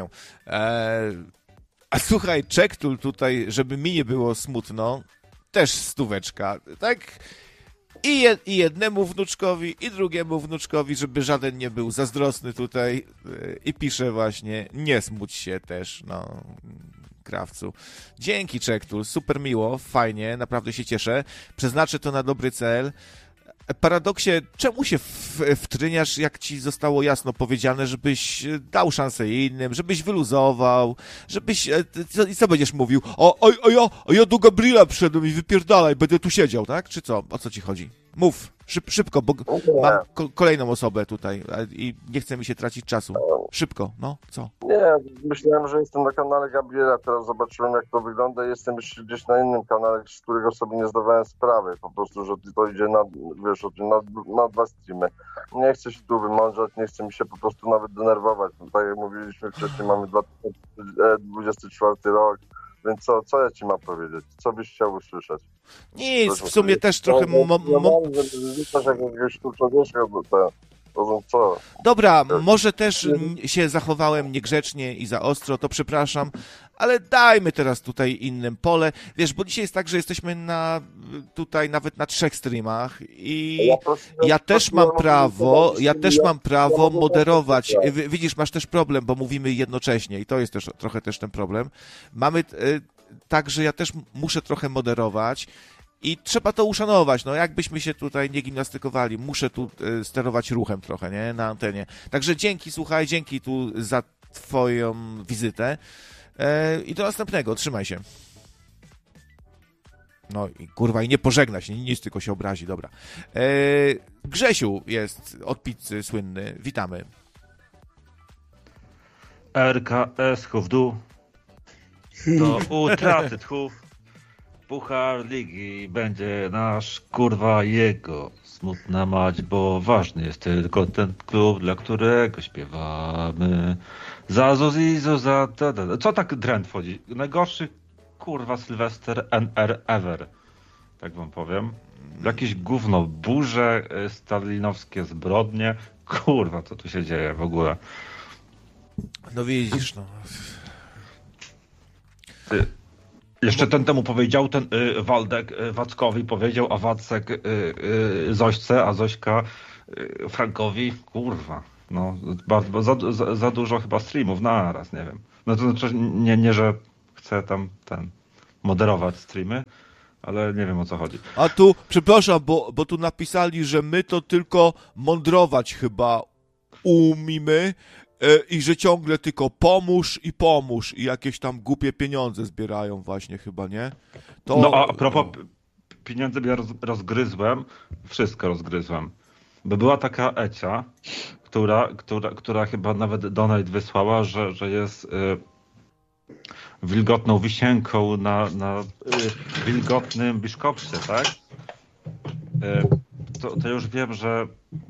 A słuchaj, Czektul tutaj, żeby mi nie było smutno, też 100, tak? I jednemu wnuczkowi, i drugiemu wnuczkowi, żeby żaden nie był zazdrosny tutaj i pisze właśnie, nie smuć się też, no, krawcu. Dzięki, Czektul, super miło, fajnie, naprawdę się cieszę, przeznaczę to na dobry cel. Paradoksie, czemu się wtryniasz, jak ci zostało jasno powiedziane, żebyś dał szansę innym, żebyś wyluzował, żebyś... I co będziesz mówił? A ja do Gabriela przyszedłem i wypierdalaj, będę tu siedział, tak? Czy co? O co ci chodzi? Mów, szybko, bo mam kolejną osobę tutaj i nie chce mi się tracić czasu. Szybko, no, co? Nie, myślałem, że jestem na kanale Gabriela, teraz zobaczyłem, jak to wygląda. Jestem już gdzieś na innym kanale, z którego sobie nie zdawałem sprawy. Po prostu, że to idzie na 2 streamy. Nie chcę się tu wymądrzać, nie chcę mi się po prostu nawet denerwować. Tak jak mówiliśmy wcześniej, mamy 2024 rok. Więc co ja ci mam powiedzieć? Co byś chciał usłyszeć? Nic, w sumie też trochę... Dobra, może też się zachowałem niegrzecznie i za ostro, to przepraszam, ale dajmy teraz tutaj innym pole. Wiesz, bo dzisiaj jest tak, że jesteśmy tutaj nawet na 3 streamach i ja też mam prawo moderować. Widzisz, masz też problem, bo mówimy jednocześnie i to jest też trochę ten problem. Mamy także ja też muszę trochę moderować i trzeba to uszanować, no jakbyśmy się tutaj nie gimnastykowali, muszę tu sterować ruchem trochę, nie, na antenie. Także dzięki, słuchaj, dzięki tu za twoją wizytę i do następnego, trzymaj się. No i kurwa, i nie pożegna się, nic, tylko się obrazi, dobra. Grzesiu jest od pizzy słynny, witamy. RKS w dół do utraty tchów. Puchar ligi będzie nasz, kurwa jego. Smutna mać, bo ważny jest tylko ten klub, dla którego śpiewamy. Za Zuzizu, za... Co tak dręt wchodzi? Najgorszy, kurwa, Sylwester NR ever. Tak wam powiem. Jakieś gówno, burze, stalinowskie zbrodnie. Kurwa, co tu się dzieje w ogóle? No widzisz, no. Jeszcze ten temu powiedział, ten Waldek Wackowi powiedział, a Wacek Zośce, a Zośka Frankowi, kurwa, no bardzo, za dużo chyba streamów naraz, nie wiem. No to znaczy, nie, że chcę tam moderować streamy, ale nie wiem, o co chodzi. A tu, przepraszam, bo tu napisali, że my to tylko mądrować chyba umimy, i że ciągle tylko pomóż i jakieś tam głupie pieniądze zbierają właśnie chyba, nie? To... No a propos pieniędzy ja rozgryzłem, wszystko rozgryzłem. Bo była taka Ecia, która chyba nawet donate wysłała, że jest wilgotną wisienką na wilgotnym biszkopcie, tak? To już wiem, że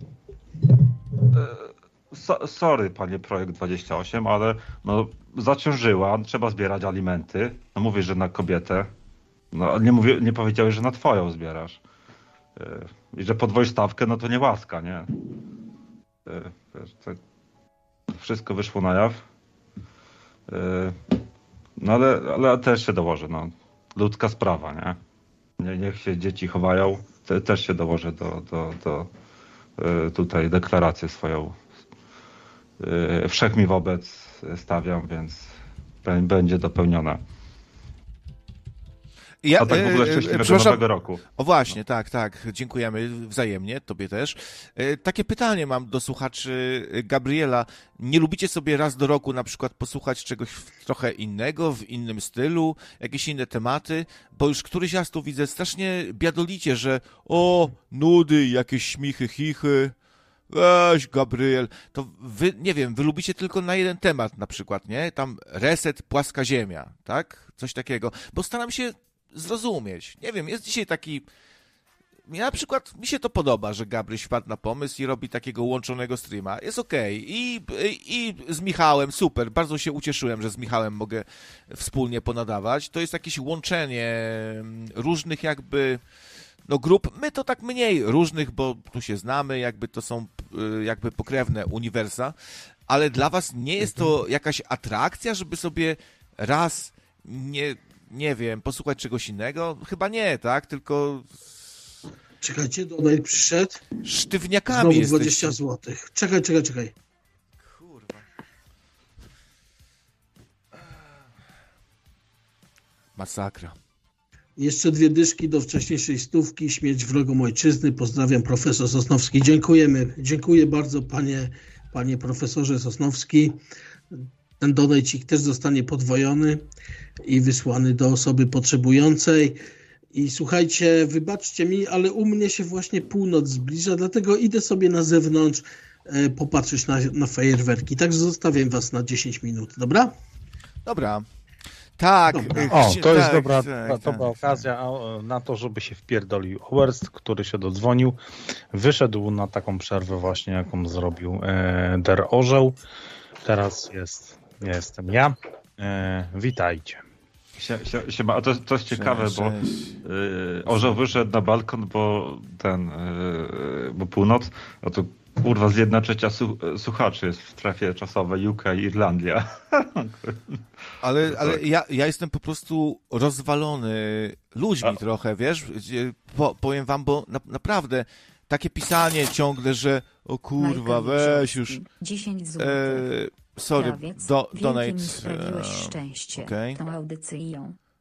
sorry, panie Projekt 28, ale no zaciążyła, trzeba zbierać alimenty. No mówisz, że na kobietę. No nie powiedziałeś, że na twoją zbierasz. I że podwoisz stawkę, no to nie łaska, nie? Wszystko wyszło na jaw. No ale też się dołożę, no. Ludzka sprawa, nie? Niech się dzieci chowają. Też się dołożę do tutaj deklarację swoją. Wszech mi wobec stawiam, więc będzie dopełniona. A tak w ogóle szczęśliwego nowego roku. O właśnie, tak, dziękujemy wzajemnie, tobie też. Takie pytanie mam do słuchaczy Gabriela. Nie lubicie sobie raz do roku na przykład posłuchać czegoś trochę innego, w innym stylu, jakieś inne tematy? Bo już któryś raz tu widzę, strasznie biadolicie, że nudy, jakieś śmichy, chichy. Weź, Gabriel, to wy, nie wiem, wy lubicie tylko na jeden temat na przykład, nie? Tam reset, płaska ziemia, tak? Coś takiego. Bo staram się zrozumieć. Nie wiem, jest dzisiaj taki... Ja na przykład, mi się to podoba, że Gabryś wpadł na pomysł i robi takiego łączonego streama. Jest okej. I z Michałem, super. Bardzo się ucieszyłem, że z Michałem mogę wspólnie ponadawać. To jest jakieś łączenie różnych jakby... No grup, my to tak mniej różnych, bo tu się znamy, jakby to są jakby pokrewne uniwersa, ale dla was nie jest to jakaś atrakcja, żeby sobie raz, nie wiem, posłuchać czegoś innego? Chyba nie, tak? Tylko... Czekajcie, Donate przyszedł. Sztywniakami znowu jesteście. 20 zł. Czekaj. Kurwa. Masakra. Jeszcze 2 dyszki do wcześniejszej stówki. Śmierć wrogom ojczyzny. Pozdrawiam, profesor Sosnowski. Dziękuję bardzo, panie profesorze Sosnowski. Ten donajcik też zostanie podwojony i wysłany do osoby potrzebującej. I słuchajcie, wybaczcie mi, ale u mnie się właśnie północ zbliża, dlatego idę sobie na zewnątrz popatrzeć na fajerwerki. Także zostawiam was na 10 minut, dobra? Dobra. Tak. To jest dobra okazja na to, żeby się wpierdolił Owerst, który się dodzwonił. Wyszedł na taką przerwę właśnie, jaką zrobił Der Orzeł. Teraz jestem ja. Witajcie. A to jest ciekawe, bo Orzeł wyszedł na balkon, bo północ, a to kurwa z 1/3 słuchaczy jest w strefie czasowej UK i Irlandia. Ale ja jestem po prostu rozwalony ludźmi trochę, wiesz? Powiem wam, bo naprawdę takie pisanie ciągle, że o kurwa, weź już. 10 zł. Sorry, donate. Sprawiłeś szczęście tą audycją.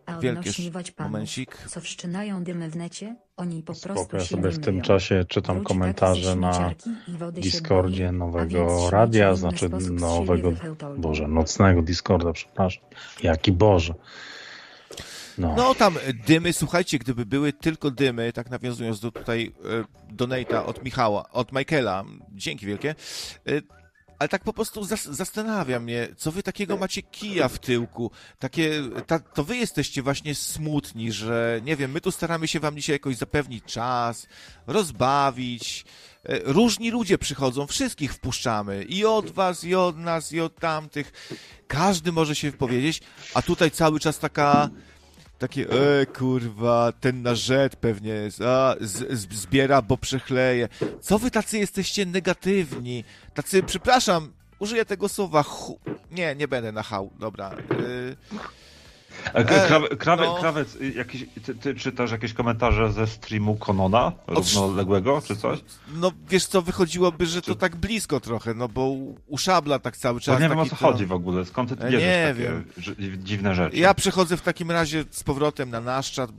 A Wielkie odnośniwać panów, momencik. co wszczynają dymy w necie, oni po prostu Spoko, ja się sobie nie w tym myją. czasie czytam Wróć komentarze taki ze na śmieciarki i wody się Discordzie boi, a więc nowego śmieci radia, w inny znaczy sposób z siebie nowego, wychełtolą. Boże, nocnego Discorda, przepraszam. Jaki Boże. No tam dymy, słuchajcie, gdyby były tylko dymy, tak nawiązując do tutaj donate'a od Michała, od Michaela, dzięki wielkie, ale tak po prostu zastanawia mnie, co wy takiego macie kija w tyłku, to wy jesteście właśnie smutni, że nie wiem, my tu staramy się wam dzisiaj jakoś zapewnić czas, rozbawić, różni ludzie przychodzą, wszystkich wpuszczamy, i od was, i od nas, i od tamtych, każdy może się wypowiedzieć, a tutaj cały czas takie, kurwa, ten na rzet pewnie jest, zbiera, bo przechleje. Co wy tacy jesteście negatywni? Tacy, przepraszam, użyję tego słowa, nie będę na hał, dobra. Krawiec, ty czytasz jakieś komentarze ze streamu Konona równoległego, czy coś? No wiesz co, wychodziłoby, że to tak blisko trochę, no bo u Szabla tak cały czas. To nie wiem o co chodzi w ogóle, skąd ty bierzesz takie dziwne rzeczy? Ja przechodzę w takim razie z powrotem na nasz czat,